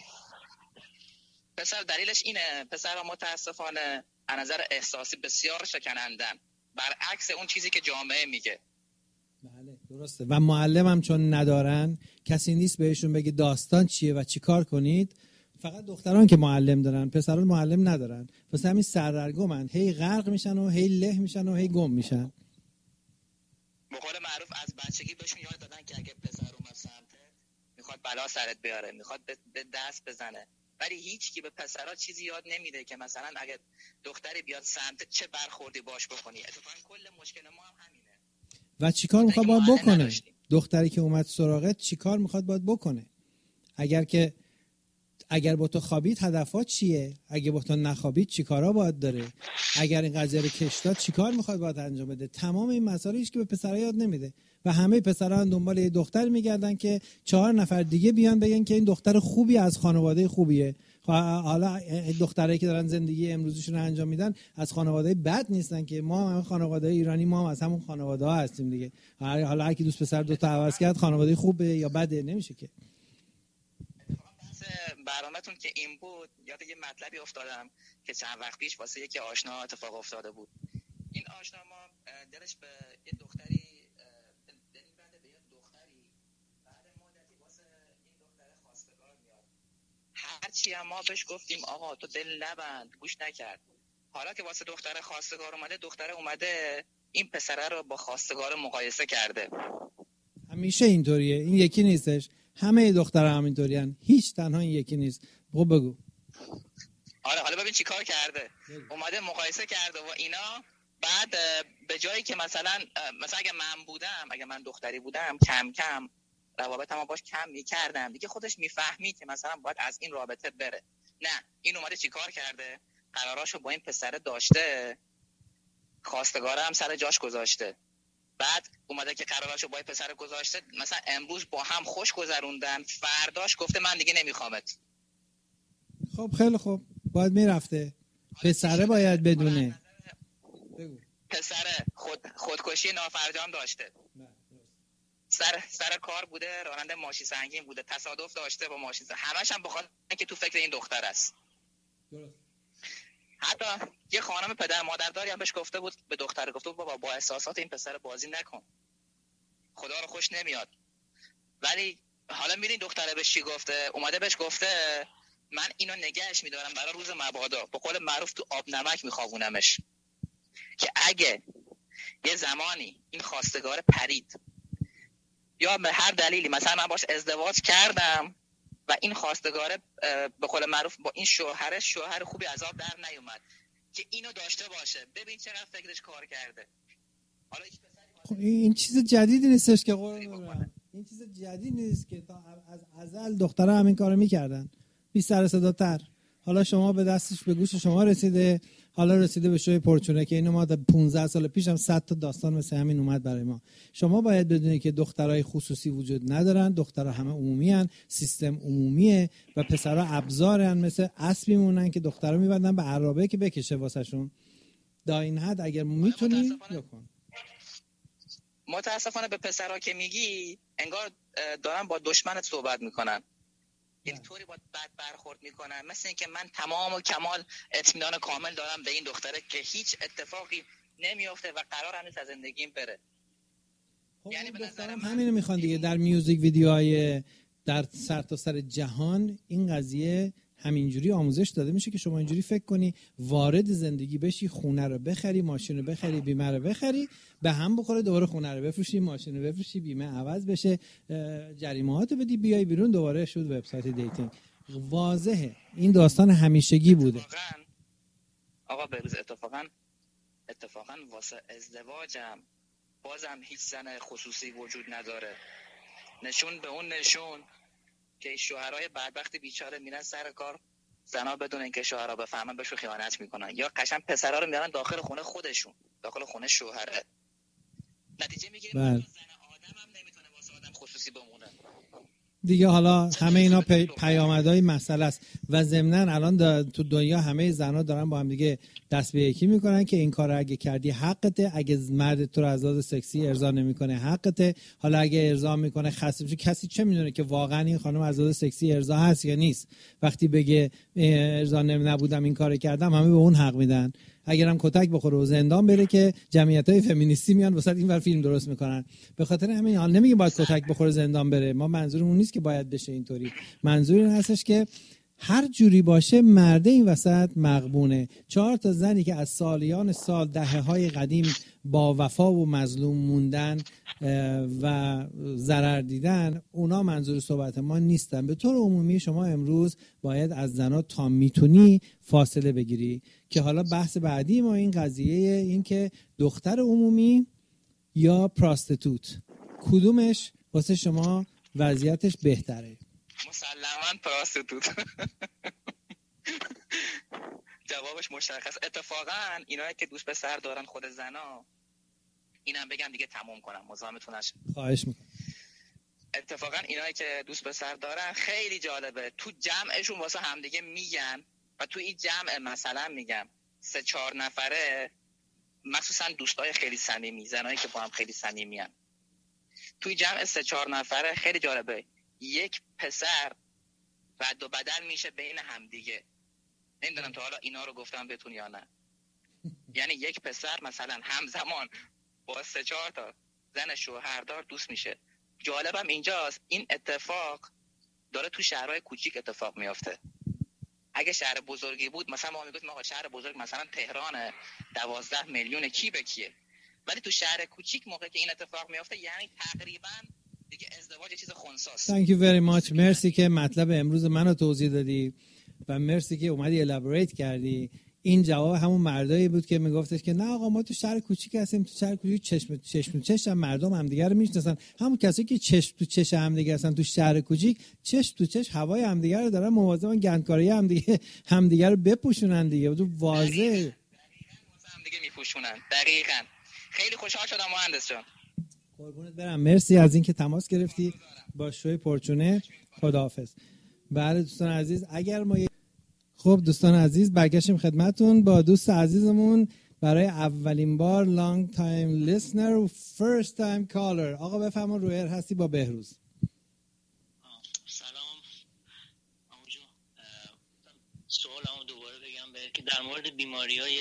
B: پسر دلیلش اینه، پسرها متاسفانه از نظر احساسی بسیار شکنندن، برعکس اون چیزی که جامعه میگه.
A: بله درسته. و معلم هم چون ندارن، کسی نیست بهشون بگه داستان چیه و چی کار کنید. فقط دختران که معلم دارن، پسران معلم ندارن. واسه همین سردرگمن، هی غرق میشن و هی له میشن و هی گم میشن.
B: به قول معروف از بچگی بهشون یاد دادن که اگه پسر اومد سمتت میخواد بلا سرت بیاره، میخواد به دست بزنه، ولی هیچ کی به پسرا چیزی یاد نمیده که مثلا اگه دختری بیاد سمتت چه برخوردی باش بکنی. اتفاقا کل مشکل ما هم همینه.
A: و چیکار میخواد باید بکنه؟ دختری که اومد سراغت چیکار میخواد باید بکنه؟ اگر که اگر با تو خوابید هدفات چیه؟ اگه با تو نخوابید چیکارا باید داره؟ اگر این قضیه رو کش داد چیکار میخواد باید انجام بده؟ تمام این مسائل هیچ که به پسرا یاد نمیده و همه پسرا دنبال یه دختر میگردن که چهار نفر دیگه بیان بگن که این دختر خوبی از خانواده خوبیه. حالا دخترایی که دارن زندگی امروزشون رو انجام میدن از خانواده بد نیستن که ما هم خانواده ایرانی، ما هم از همون خانواده ها هستیم دیگه. حالا هر کی دوست پسر دو تا عوض کرد خانواده خوبه یا بده نمیشه که.
B: برنامه‌تون که این بود یاد یه مطلبی افتادم که چند وقت پیش واسه یکی آشنا اتفاق افتاده بود. این آشنا ما دلش به یه دختری دل بنده به یه دختری بعد مدتی واسه این دختر خواستگار میاد. هرچی هم ما بهش گفتیم آقا تو دل نبند، گوش نکرد. حالا که واسه دختر خواستگار اومده، دختر اومده این پسره رو با خواستگار مقایسه کرده.
A: همیشه اینطوریه، این یکی نیستش، همه دخترها همینطورین، هیچ تنها این یکی نیست. بگو بگو.
B: آره حالا ببین چی کار کرده. اومده مقایسه کرده و اینا. بعد به جایی که مثلا مثلا اگه من بودم، اگه من دختری بودم، کم کم روابطمو باش کم می‌کردم دیگه، خودش میفهمید که مثلا باید از این رابطه بره. نه، این اومده چی کار کرده؟ قراراشو با این پسر داشته، خواستگاره هم سر جاش گذاشته. بعد اومده که قراراشو با این پسر گذاشته، مثلا امروز با هم خوش گذروندن، فرداش گفته من دیگه نمیخوامت.
A: خب خیلی خوب، باید میرفته. پسره باید بدونه. بگو.
B: پسره خود خودکشی نافرجام داشته. سر سر کار بوده، راننده ماشین سنگین بوده، تصادف داشته با ماشین سنگین. همش هم بخاطر اینکه تو فکر این دختر است. درست. حتی یه خانم پدر مادرداری هم بهش گفته بود، به دختر گفته بود بابا با احساسات این پسر بازی نکن، خدا رو خوش نمیاد. ولی حالا میرین دختره بهش چی گفته؟ اومده بهش گفته من اینو نگهش میدارم برای روز مبادا، به قول معروف تو آب نمک میخوابونمش، که اگه یه زمانی این خواستگار پرید یا به هر دلیلی مثلا من باش ازدواج کردم و این خواستگاره به قول معروف با این شوهرش شوهر خوبی از آب در نیومد، که اینو داشته باشه. ببین چقدر فکرش کار کرده. حالا
A: خب این چیز جدیدی نیستش که قول دارم. این چیز جدید نیست که تا از ازل دخترها همین کارو میکردن، بی سر صدا تر. حالا شما به دستش به گوش شما رسیده، حالا رسیده به شوی پرچونه که اینو ما تا پانزده سال پیش هم صد تا داستان مثل همین اومد برای ما. شما باید بدونید که دخترای خصوصی وجود ندارن، دخترها همه عمومی ان، سیستم عمومیه و پسرها ابزارن، مثل اسبی مونن که دخترها میبندن به عرابه که بکشه واسهشون. دا این حد اگر میتونی بکن.
B: متاسفانه به پسرها که میگی انگار دارن با دشمنت صحبت میکنن، یعنی طوری با بد برخورد میکنن، مثل اینکه من تمام و کمال اطمینان کامل دارم به این دختره که هیچ اتفاقی نمیافته و قرار هم نیست از زندگیم بره.
A: خب یعنی به نظرم همینو میخوان دیگه. در میوزیک ویدیوهای در سرتاسر سر جهان این قضیه همینجوری آموزش داده میشه که شما اینجوری فکر کنی، وارد زندگی بشی، خونه رو بخری، ماشین رو بخری، بیمه رو بخری، به هم بخوره، دوباره خونه رو بفروشی، ماشین رو بفروشی، بیمه عوض بشه، جریمه‌هاتو بدی، بیای بیرون، دوباره شد وبسایت دیتینگ. واضحه این داستان همیشگی بوده.
B: اتفاقاً آقا بروز اتفاقاً اتفاقاً واسه ازدواجم بازم هیچ زن خصوصی وجود نداره. نشون به اون نشون که شوهرای بدبخت بیچاره میرن سر کار، زنا بدون اینکه شوهرها بفهمن بهشون خیانت میکنن، یا قشنگ پسرا رو میارن داخل خونه خودشون، داخل خونه شوهره. نتیجه میگیریم زن آدم هم نمیتونه واسه آدم خصوصی بمونه
A: دیگه. حالا همه اینا پی... پیامدهای مسئله است و ضمناً الان دا... تو دنیا همه زنا دارن با هم دیگه دست به یکی میکنن که این کار اگه کردی حقته، اگه مرد تو رو از لحاظ سکسی ارضا نمیکنه حقته. حالا اگه ارضا میکنه خسته بشه، کسی چه میدونه که واقعا این خانم از لحاظ سکسی ارضا هست یا نیست؟ وقتی بگه ارضا نبودم این کارو کردم، همه به اون حق میدن. اگرم کتک بخوره و زندان بره که جمعیتای فمینیستی میان وسط اینور فیلم درست میکنن. به خاطر همین حال نمیگه باید کتک بخوره زندان بره، ما منظورمون نیست که باید بشه اینطوری. منظور این هستش که هر جوری باشه مرده این وسط مغبونه. چهار تا زنی که از سالیان سال دهه های قدیم با وفا و مظلوم موندن و ضرر دیدن، اونا منظور صحبت ما نیستن. به طور عمومی شما امروز باید از زنا تا میتونی فاصله بگیری، که حالا بحث بعدی ما این قضیه این که دختر عمومی یا پراستیتوت کدومش واسه شما وضعیتش بهتره؟
B: مسلماً پراستیتوت. جوابش مشخص. اتفاقا اینایی که دوست پسر دارن خود زنا، اینم بگم دیگه تموم کنم مزاحمتون نشم.
A: خواهش میکنم.
B: اتفاقا اینایی که دوست پسر دارن خیلی جالبه، تو جمعشون واسه همدیگه میگن و تو این جمع مثلا میگم سه چهار نفره، مخصوصا دوستای خیلی صمیمی، زنایی که با هم خیلی صمیمیان، توی جمع سه چهار نفره خیلی جالبه یک پسر رد و بدل میشه بین همدیگه. نمیدونم تا حالا اینا رو گفتم بهتون یا نه. یعنی یک پسر مثلا همزمان با سه چهار تا زن شوهردار دوست میشه. جالبم اینجاست این اتفاق داره تو شهرهای کوچیک اتفاق میافته. اگه شهر بزرگی بود مثلا ما میگفتیم آقا شهر بزرگ مثلا تهران دوازده میلیون کی به کیه، ولی تو شهر کوچیک موقع که این اتفاق میافته یعنی تقریبا دیگه ازدواج یه چیز خنثاست.
A: Thank you very much. مرسی که مطلب امروز منو توضیح دادی و مرسی که اومدی الابریت کردی. این جواب همون مردایی بود که میگفتش که نه آقا ما تو شهر کوچیک هستیم، تو شهر کوچیک چشم چشم تو چشم مردم همدیگه رو میشناسن. همون کسایی که چشم تو چشم همدیگه هستن تو شهر کوچیک چشم تو چشم هوای همدیگه رو دارن مواظبن گندکاری همدیگه همدیگه رو بپوشونن دیگه. تو واضحه
B: همدیگه میپوشونن. دقیقاً. خیلی خوشحال شدم مهندس جان.
A: قربونت برم. مرسی از اینکه تماس گرفتی با شوی پرچونه. خداحافظ. بله دوستان عزیز، اگر ما خب دوستان عزیز برگشتیم خدمتون با دوست عزیزمون برای اولین بار long time listener و first time caller. آقا بفرما رویر هستی با بهروز.
C: سلام آموجو. سوالمو دوباره بگم به که در مورد بیماری‌های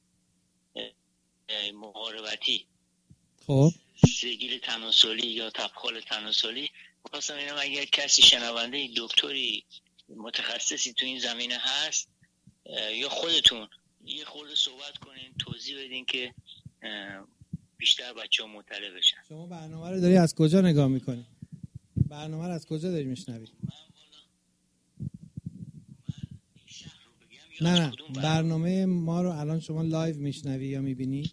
C: مقاربتی،
A: خب
C: سیگیل تناسلی یا تبخال تناسلی، می‌خواستم ببینم اگر کسی شنونده دکتری متخصصی تو این زمینه هست یا خودتون یه خورده صحبت کنین، توضیح بدین که بیشتر بچه‌ها مطلع بشن.
A: شما برنامه رو داری از کجا نگاه می‌کنی؟ برنامه رو از کجا داری میشنوی؟ نه نه برنامه ما رو الان شما لایو میشنوی یا میبینی؟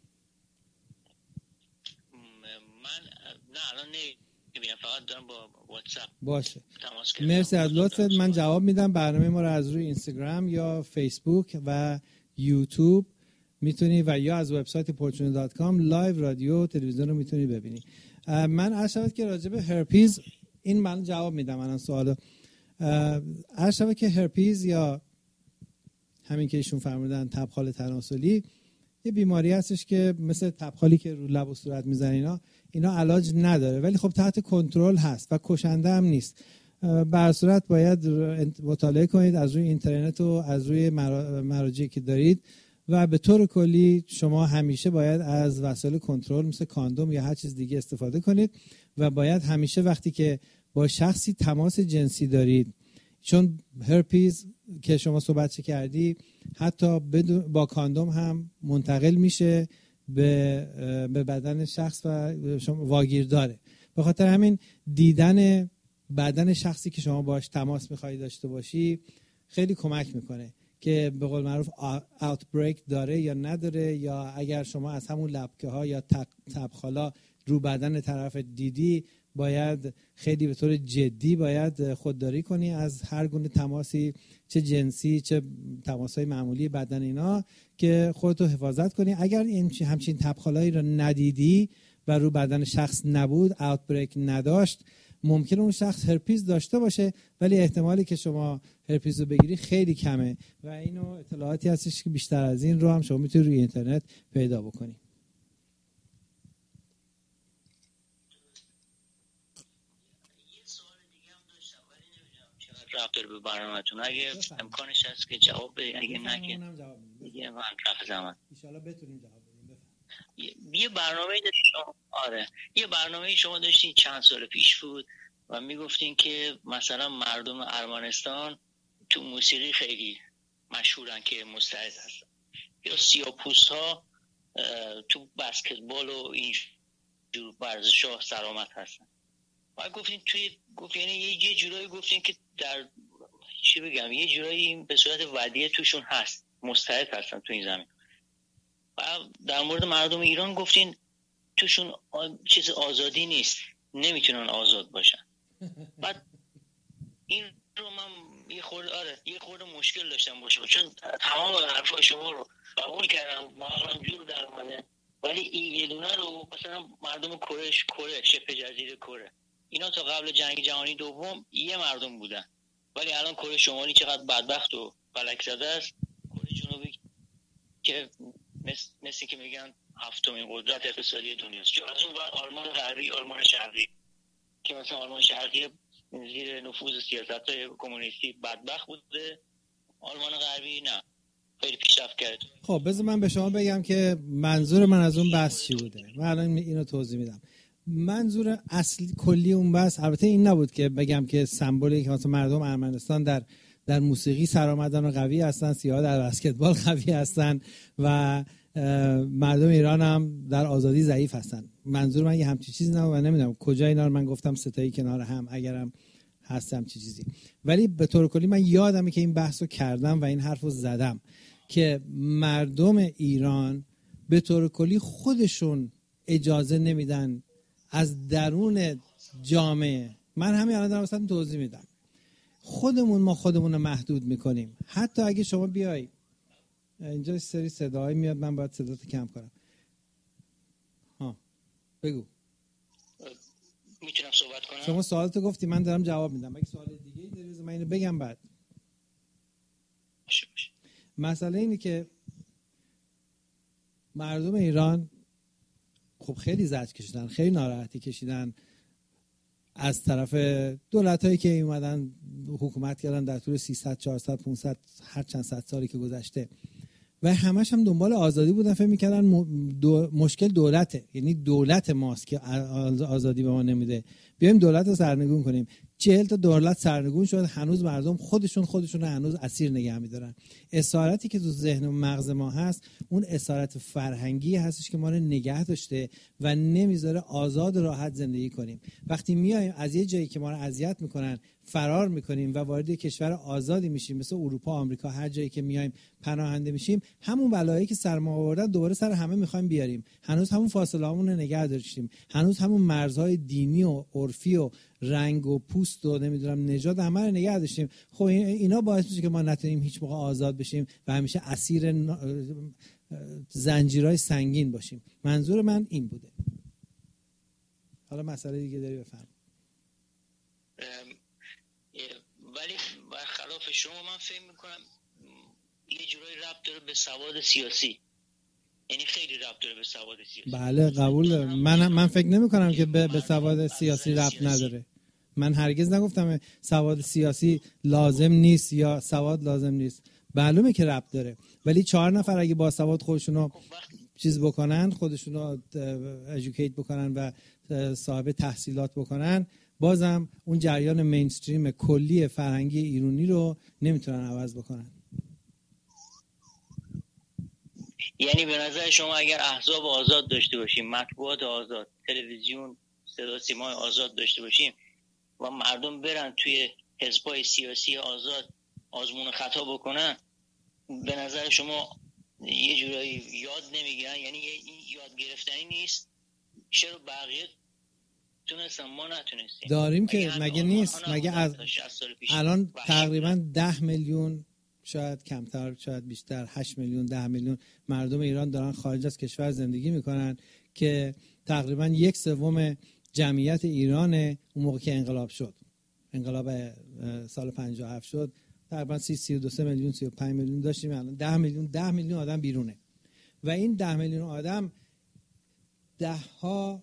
C: من نه الان نمیبینم، فقط دارم با واتساپ.
A: باشه مرسی از لطفت. من جواب میدم. برنامه ما رو از روی اینستاگرام یا فیسبوک و یوتیوب میتونی و یا از وبسایت پورچونه دات کام لایو رادیو تلویزیون رو میتونی ببینی. من عرض شود که راجع به هرپیز این من جواب میدم الان سوالو. عرض شود که هرپیز یا همین که ایشون فرمودن تبخال تناسلی یه بیماری هستش که مثل تبخالی که رو لب و صورت میزنه اینا اینا علاج نداره، ولی خب تحت کنترل هست و کشنده هم نیست. به هر صورت باید مطالعه کنید از روی اینترنت و از روی مراجعی که دارید و به طور کلی شما همیشه باید از وسایل کنترل مثل کاندوم یا هر چیز دیگه استفاده کنید و باید همیشه وقتی که با شخصی تماس جنسی دارید، چون هرپیز که شما صحبت کردی حتی با کاندوم هم منتقل میشه به به بدن شخص و شما واگیر داره. به خاطر همین دیدن بدن شخصی که شما باش تماس میخوایی داشته باشی خیلی کمک میکنه که به قول معروف اوت بریک داره یا نداره، یا اگر شما از همون لبکه ها یا تبخالا رو بدن طرف دیدی باید خیلی به طور جدی باید خودداری کنی از هر گونه تماسی، چه جنسی چه تماسای معمولی بدن اینا، که خودتو حفاظت کنی. اگر این همچین تبخالایی رو ندیدی و رو بدن شخص نبود، اوت بریک نداشت، ممکنه اون شخص هرپیز داشته باشه ولی احتمالی که شما هرپیز رو بگیری خیلی کمه و اینو اطلاعاتی هستش که بیشتر از این رو هم شما میتونی روی اینترنت پیدا بکنی.
C: رفت داره به برنامه‌تون، اگه امکانش هست که جواب بدید، اگه نه که دیگه من رفت زمان
A: ان شاءالله بتونیم جواب بدیم.
C: یه برنامه‌ای داشتین شما، آره یه برنامه‌ای شما داشتین چند سال پیش بود و میگفتین که مثلا مردم ارمنستان تو موسیقی خیلی مشهورن که مستعد هستن، یا سیاه‌پوست ها تو بسکتبال و این جور ورزش‌ها سرآمد هستن. و گفتین توی گفت یعنی یه جورایی گفتین که در چی بگم یه جورایی به صورت ودیعه توشون هست، مستعد هستن تو این زمین. و در مورد مردم ایران گفتین توشون چیز آزادی نیست، نمیتونن آزاد باشن. بعد این رو من یه خورده آره یه خورده مشکل داشتم باشه، چون تمام حرفای شما رو قبول کردم، مغزم جور در اومده، ولی این یه دونه رو مثلا مردم کره کره شبه جزیره کره اینا تا قبل جنگ جهانی دوم یه مردم بودن، ولی الان کره شمالی چقدر بدبخت و فلک زده است. کره جنوبی که مثل مثل که میگن هفتمین قدرت اقتصادی دنیاست. چون از اون بعد آلمان غربی، آلمان شرقی که مثلا آلمان شرقی زیر نفوذ سیاست‌های کمونیستی بدبخت بوده، آلمان غربی نه، خیلی پیشرفت کرده.
A: خب بذار من به شما بگم که منظور من از اون بحث چی بوده. من الان اینو توضیح میدم. منظور اصلی کلی اون بحث البته این نبود که بگم که سمبولی که مثلا مردم ارمنستان در در موسیقی سرآمدن و قوی هستن، سیاها در بسکتبال قوی هستن و مردم ایران هم در آزادی ضعیف هستن. منظور من یه همچین چیزی نبود و نمیدونم کجا اینا رو من گفتم ستایی کنار هم اگرم هستم چی چیزی، ولی به طور کلی من یادمه که این بحثو کردم و این حرفو زدم که مردم ایران به طور کلی خودشون اجازه نمیدن از درون جامعه، من همین الان دارم واسهتون توضیح میدم، خودمون ما خودمون رو محدود میکنیم. حتی اگه شما بیای اینجا سری صداهایی میاد، من باید صداتو کم کنم. ها بگو.
C: میتونم صحبت کنم؟
A: شما سوالتو گفتی، من دارم جواب میدم. اگه سوال دیگه ای داری من اینو بگم بعد.
C: باشه باشه. مسئله
A: اینه که مردم ایران خب خیلی زجر کشیدن، خیلی ناراحتی کشیدن از طرف دولتایی که اومدن حکومت کردن در طول سیصد چهارصد پانصد هر چند صد سالی که گذشته و همش هم دنبال آزادی بودن. فکر می‌کردن دو مشکل دولته، یعنی دولت ماست که آزادی به ما نمیده، بیایم دولت رو سرنگون کنیم. چهل تا دولت سرنگون شد، هنوز مردم خودشون خودشون رو هنوز اسیر نگه می‌دارن. اسارتی که تو ذهن و مغز ما هست اون اسارت فرهنگی هستش که ما رو نگه داشته و نمیذاره آزاد راحت زندگی کنیم. وقتی میایم از یه جایی که ما رو اذیت میکنن فرار میکنیم و وارد کشور آزادی میشیم، مثل اروپا، آمریکا، هر جایی که میایم پناهنده میشیم، همون بلایی که سر ما آوردن دوباره سر همه میخوایم بیاریم. هنوز همون فاصله‌مون رو نگه داشتیم، هنوز همون مرزهای دینی و عرفی و رنگ و پوست و نمیدونم نژاد همه رو نگه داشتیم. خب اینا باعث میشه که ما نتونیم هیچ موقع آزاد بشیم و همیشه اسیر زنجیرهای سنگین باشیم. منظور من این بوده. حالا مسئله دیگه داری بفهم.
C: ولی برخلاف شما من فکر میکنم یه جورایی ربط داره به سواد سیاسی، یعنی خیلی ربط داره به سواد سیاسی.
A: بله قبول دارم. من من فکر نمی کنم که به, به سواد سیاسی ربط نداره. من هرگز نگفتم سواد سیاسی لازم نیست یا سواد لازم نیست. معلومه که ربط داره، ولی چهار نفر اگه با سواد خودشونو چیز بکنن، خودشونو ادوکییت بکنن و صاحب تحصیلات بکنن، بازم اون جریان مینستریم کلی فرهنگی ایرانی رو نمیتونن عوض بکنن.
C: یعنی به نظر شما اگر احزاب آزاد داشته باشیم، مطبوعات آزاد، تلویزیون، صدا سیمای آزاد داشته باشیم و مردم برن توی حزبای سیاسی آزاد آزمون خطا بکنن، به نظر شما یه جورایی یاد نمیگیرن؟ یعنی یاد گرفتنی نیست؟ چرا بقیه تونستن ما نتونستیم؟
A: داریم که مگه نیست؟ مگه از الان تقریبا ده میلیون، شاید کمتر شاید بیشتر، هشت میلیون ده میلیون مردم ایران دارن خارج از کشور زندگی میکنن که تقریبا یک سوم جمعیت ایران اون موقع که انقلاب شد، انقلاب سال پنجاه و هفت شد، تقریبا سی و دو میلیون سی و پنج میلیون داشتیم. الان ده میلیون ده میلیون آدم بیرونه و این ده میلیون آدم ده ها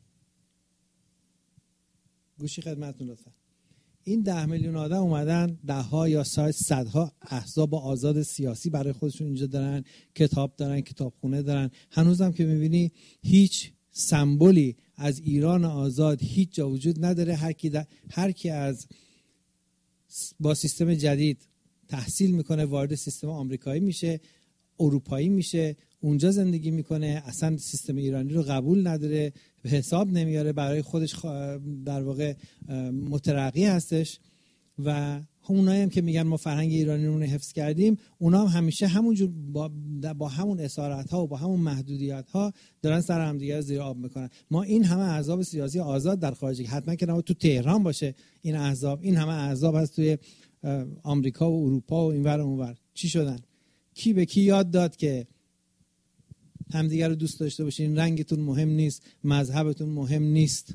A: گوشی خدمتتون لطفا، این ده میلیون آدم اومدن ده ها یا شاید صدها احزاب آزاد سیاسی برای خودشون اینجا دارن، کتاب دارن، کتابخونه دارن. هنوزم که میبینی هیچ سمبولی از ایران آزاد هیچ جا وجود نداره. هر کی هر کی از با سیستم جدید تحصیل میکنه، وارد سیستم آمریکایی میشه، اروپایی میشه، اونجا زندگی میکنه، اصلا سیستم ایرانی رو قبول نداره، به حساب نمیاره، برای خودش در واقع مترقی هستش. و اونایی هم که میگن ما فرهنگ ایرانی رو حفظ کردیم، اونا هم همیشه همونجور با, با همون اسارت ها و با همون محدودیت ها دارن سر هم دیگه زیر آب میکنن. ما این همه احزاب سیاسی آزاد در خارج، حتما که نه تو تهران باشه این احزاب، این همه احزاب هست توی آمریکا و اروپا و اینور و اونور، چی شدن؟ کی به کی یاد داد که همدیگه رو دوست داشته باشین؟ رنگتون مهم نیست، مذهبتون مهم نیست،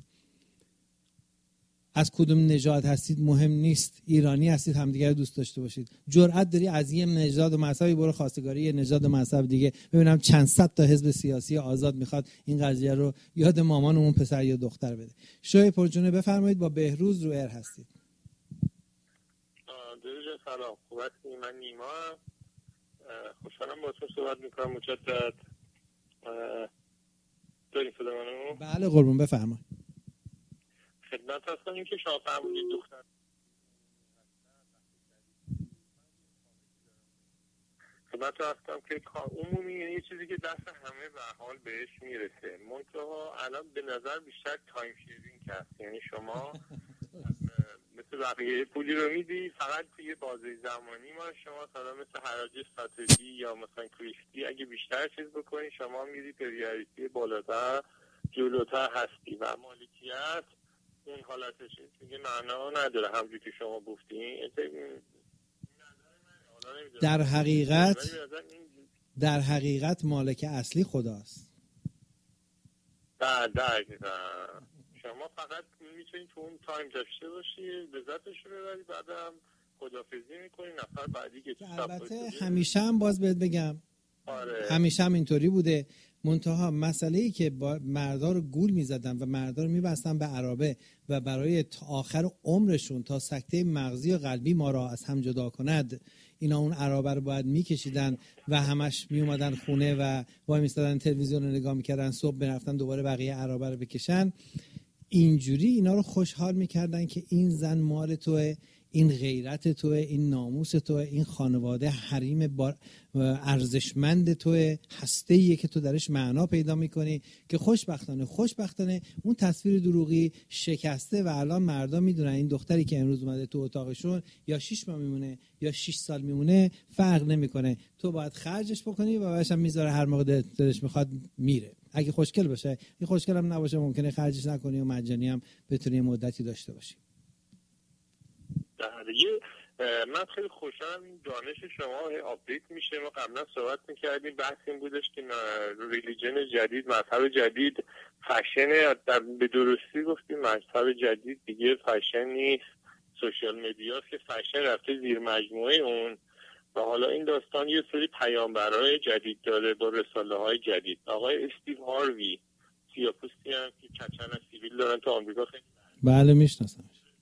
A: از کدوم نژاد هستید مهم نیست، ایرانی هستید همدیگه رو دوست داشته باشید. جرأت داری از یه نژاد و مذهبی برو خواستگاری یه نژاد و مذهب دیگه؟ ببینم چند صد تا حزب سیاسی آزاد میخواد این قضیه رو یاد مامان اون پسر یا دختر بده. شوی پرجونه بفرمایید، با بهروز رو ایر هستید.
D: درود، سلام، خوب هستید؟ من نیما، خوشحالم باهاتون صحبت میکنم. مجدد دارین صدا منو؟
A: بله قربون، بفرمایید.
D: خدمت هستم. این که شما فرمودید دختر خدمت هستم که کار عمومی یعنی یه چیزی که دست همه به حال بهش میرسه، منتها الان به نظر بیشتر تایم شیرینگ هست. یعنی شما مثل بقیه پولی رو میدی فقط توی بازه زمانی، ما شما مثلا مثل حراج استراتژی یا مثلا کریستی اگه بیشتر چیز بکنی شما میری پریاریتی بالاتر جلوتر هستی و مالکیت اون حالتش دیگه معنا نداره. همونجوری که شما گفتین
A: در حقیقت در حقیقت مالک اصلی خداست.
D: بعد دقیقا شما فقط میتونید تو اون تایم داشته باشی، لذتش رو ببری، بعدم خدافظی میکنی، نفر بعدی که تو
A: البته همیشه هم باز بهت بگم
D: آره.
A: همیشه هم اینطوری بوده، منتها مسئله ای که با مردا رو گول میزدن و مردا رو میبستن به عرابه و برای تا آخر عمرشون تا سکته مغزی و قلبی ما را از هم جدا کند اینا اون عرابه رو باید میکشیدن و همش میومدن خونه و وای میستادن تلویزیون رو نگاه میکردن، صبح برفتن دوباره بقیه عرابه رو بکشن. اینجوری اینا رو خوشحال میکردن که این زن مال توه، این غیرت توه، این ناموس توه، این خانواده حریم ارزشمند توه، هسته‌ایه که تو درش معنا پیدا میکنی. که خوشبختانه خوشبختانه اون تصویر دروغی شکسته و الان مردا میدونن این دختری که امروز اومده تو اتاقشون یا شش ماه میمونه یا شش سال میمونه فرق نمیکنه، تو باید خرجش بکنی و بعدش هم میذاره هر موقع دلش میخواد میره. اگه خوشگل باشه، این خوشگل هم نباشه ممکنه خرجش نکنی و مجانی هم بتونی مدتی داشته باشی.
D: یه من خیلی خوشحالم این دانش شما آپدیت میشه. ما قبلا صحبت میکردیم، بحث این بودش که ریلیجن جدید، مذهب جدید فشن، در به درستی گفتیم مذهب جدید دیگه فشن نیست، سوشال مدیاست که فشن رفته زیر مجموعه اون. و حالا این داستان یه سری پیامبرای جدید داره با رساله های جدید. آقای استیو هاروی سیاپوستی هم که کچن سیویل دارن تو آمریکا، خیلی
A: بله میشناسم.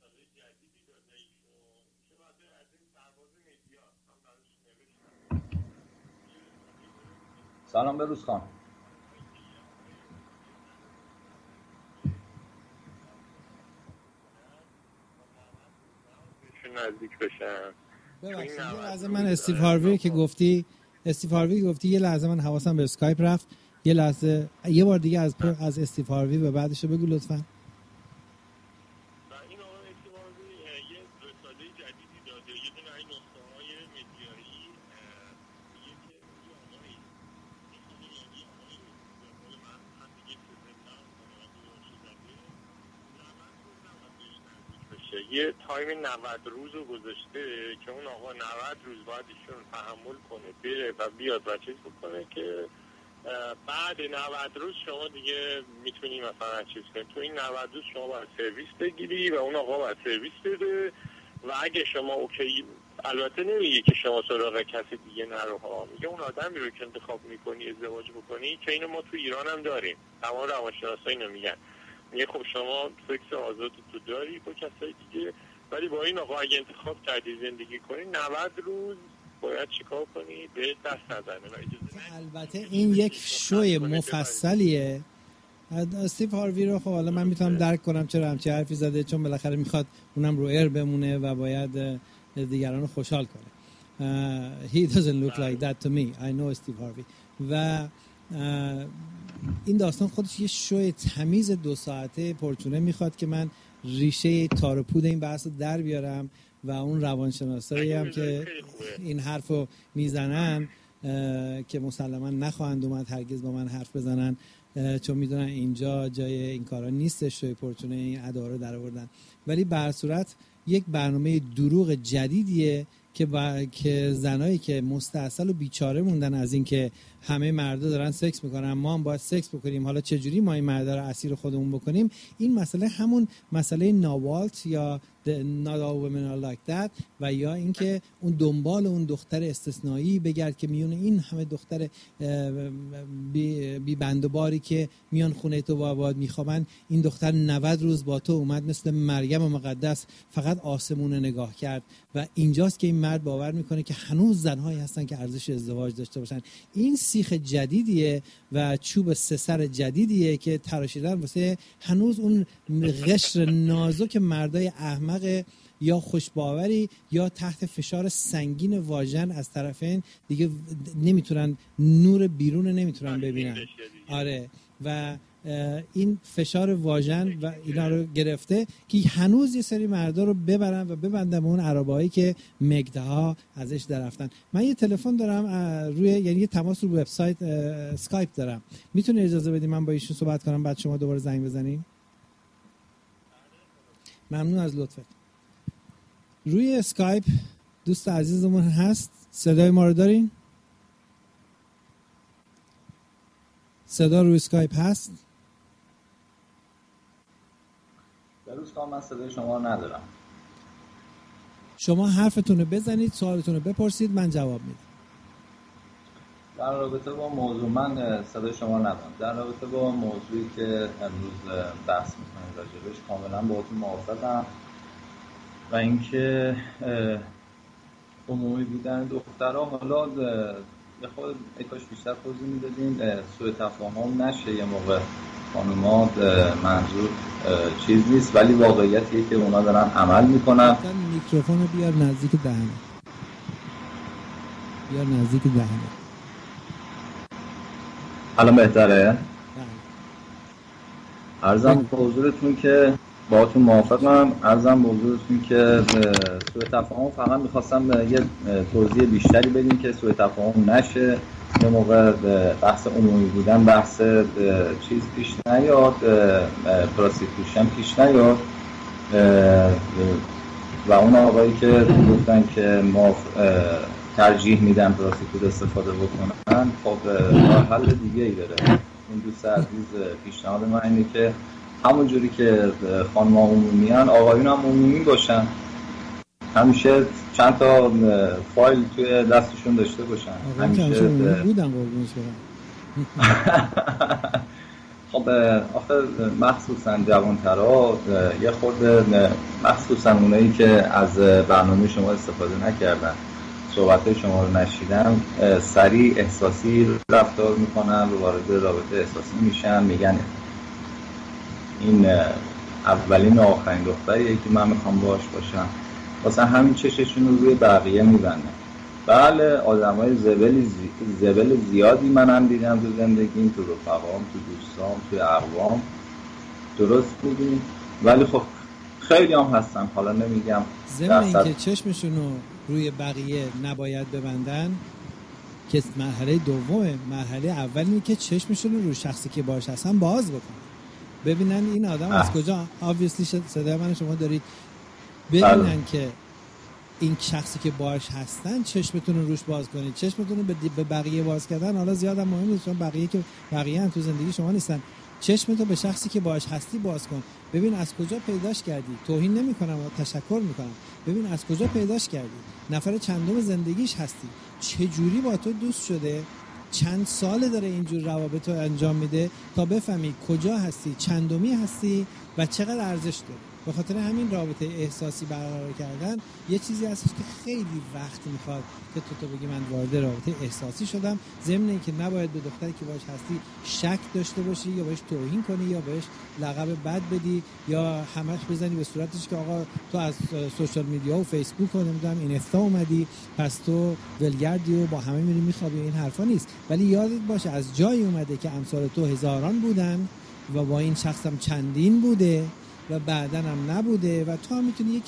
E: سلام بروز خان.
D: نزدیک بشن.
A: ببخشید یه لحظه من استیو هاروی که گفتی استیو هاروی گفتی یه لحظه من حواسم به اسکایپ رفت. یه لحظه یه بار دیگه از از استیو هاروی به بعدش بگو لطفاً.
D: یه تایم نود روز رو گذاشته که اون آقا نود روز باید ایشون تحمل کنه بره و بیاد و چیز بکنه که بعد نود روز شما دیگه میتونی مثلا چیز کنی. تو این نود روز شما باید سرویس بگیری و اون آقا باید سرویس بده و اگه شما اوکی، البته نمیگه که شما سراغ کسی دیگه نرو ها، میگه اون آدمی رو که انتخاب میکنی ازدواج بکنی، که اینو ما تو ایران هم داریم، تمام روانشناسا اینو میگن، میگه خب شما فکر آزاد تو داری با کسای دیگه، ولی با این آقا اگه انتخاب کردی زندگی کنی نود روز باید چیکار کنی؟ به دست نزنه.
A: البته این یک شوی مفصلیه. استیو هاروی رو خب حالا من میتونم درک کنم چرا همچی حرفی زده، چون بالاخره میخواد اونم رو ایر بمونه و باید دیگران رو خوشحال کنه. he doesn't look like that to me. I know Steve Harvey. و این داستان خودش یه شو تمیز دو ساعته پرچونه میخواد که من ریشه تار و پود این بحث رو در بیارم و اون روانشناسایی هم که این حرفو میزنن که مسلما نخواهند اومد هرگز با من حرف بزنن، چون میدونن اینجا جای این کارا نیستش، شوی پرچونه این ادا رو در آوردن. ولی به هر صورت یک برنامه دروغ جدیدیه که با... که زنایی که مستعسل و بیچاره موندن از این که همه مردا دارن سکس میکنن، ما هم باید سکس بکنیم، حالا چجوری ما این مردا رو اسیر خودمون بکنیم. این مسئله همون مسئله ناوالت یا not all women are like that و یا اینکه اون دنبال اون دختر استثنایی بگرد که میونه این همه دختر بی, بی بند و باری که میان خونه تو با آباد میخوابن، این دختر نود روز با تو اومد مثل مریم مقدس فقط آسمون نگاه کرد و اینجاست که این مرد باور میکنه که هنوز زنهایی هستن که ارزش ازدواج داشته باشن. این سیخ جدیدیه و چوب سه سر جدیدیه که تراشیدن واسه هنوز اون قشر نازک مردای احمق یا خوشباوری یا تحت فشار سنگین واژن از طرفین دیگه نمیتونن نور بیرون نمیتونن ببینن. آره و این فشار واژن و اینا رو گرفته که هنوز یه سری مردا رو ببرن و ببندن به اون عربایی که مگدها ازش درفتن. من یه تلفن دارم روی، یعنی یه تماس رو وبسایت اسکایپ دارم، میتونه اجازه بدی من با ایشون صحبت کنم بعد شما دوباره زنگ بزنین؟ ممنون از لطفت. روی اسکایپ دوست عزیزمون هست، صدای ما رو دارین؟ صدا روی اسکایپ هست؟
E: دوستان من صدای شما رو ندارم.
A: شما حرفتون رو بزنید، سوالتون رو بپرسید، من جواب میدم.
E: در رابطه با موضوع من صدای شما رو ندارم. در رابطه با موضوعی که امروز بحث می‌کنیم راجبش کاملا باهاتون موافقم و اینکه عمومی بودن دخترها، حالا یه خود یکاش بیشتر توضیح میدادین سوء تفاهم نشه یه موقع خانوما، منظور چیز نیست ولی واقعیتیه که اونا دارن عمل میکنن.
A: میکروفون رو بیار نزدیک دهنه، بیار نزدیک دهنه.
E: الان بهتره؟ عرضم به حضورتون که باهاتون موافقم. عرضم به حضورتون که سوء تفاهم فقط میخواستم یه توضیح بیشتری بدیم که سوء تفاهم نشه، یه موقع بحث عمومی بودن بحث چیز پیش نیاد، پراستیتوشن پیش نیاد و اون آقایی که گفتن که ما ترجیح میدن پراستیتوت استفاده بکنن، خب راه حل دیگه ای داره. این دوست عزیز پیشنهاد من اینه که همون جوری که خانم‌ها عمومی هن آقایون هم عمومی باشن، همیشه چند تا فایل توی دستشون داشته باشن. همیشه
A: بودن قربونش برم.
E: خب آخه مخصوصا جوان‌ترها یه خورده، مخصوصا اونایی که از برنامه شما استفاده نکردن، صحبت شما رو نشیدن، سریع احساسی رفتار میکنن و وارد رابطه احساسی میشن، میگن این اولین و آخرین دختریه که من میخوام باش باشم، واسه همین چششون رو روی بقیه میبندن. بله آدمای زبل زی... زبل زیادی من هم دیدم تو زندگیم، تو رفقام، تو دوستام، تو اقوام، درست میگیم، ولی خب خیلی هم هستن، حالا نمیگم
A: ضمن اینکه چشمشون رو روی بقیه نباید ببندن که مرحله دومه. مرحله اول اینه که چشمشون رو روی شخصی که باهاش هستن باز بکنن، ببینن این آدم اه. از کجا، obviously صدای من شما دارید، ببینن بله. که این شخصی که باهاش هستن چشمتون رو روش باز کنید. چشمتون رو به بقیه باز کردن حالا زیادم مهم نیست، چون بقیه که بقیه هم تو زندگی شما نیستن. چشمتو به شخصی که باهاش هستی باز کن، ببین از کجا پیداش کردی. توهین نمی‌کنم و تشکر می‌کنم. ببین از کجا پیداش کردی، نفر چندم زندگیش هستی، چه جوری با تو دوست شده، چند ساله داره اینجور روابط رو انجام میده تا بفهمی کجا هستی، چندمی هستی و چقدر ارزش داری. به خاطر همین رابطه احساسی برقرار کردن یه چیزی هستش که خیلی وقت میخواد که تو تو بگی من وارد رابطه احساسی شدم، ضمن اینکه نباید به دختری که باهاش هستی شک داشته باشی یا بهش توهین کنی یا بهش لقب بد بدی یا همش بزنی به صورتش که آقا تو از سوشال میدیا و فیسبوک و نمیدونم اینستا اومدی پس تو ولگردی و با همه میری میخوابی. این حرفا نیست، ولی یادت باشه از جایی اومده که امثال تو هزاران بودن و با این شخصم چندین بوده و بعدن هم نبوده و تو هم میتونی یک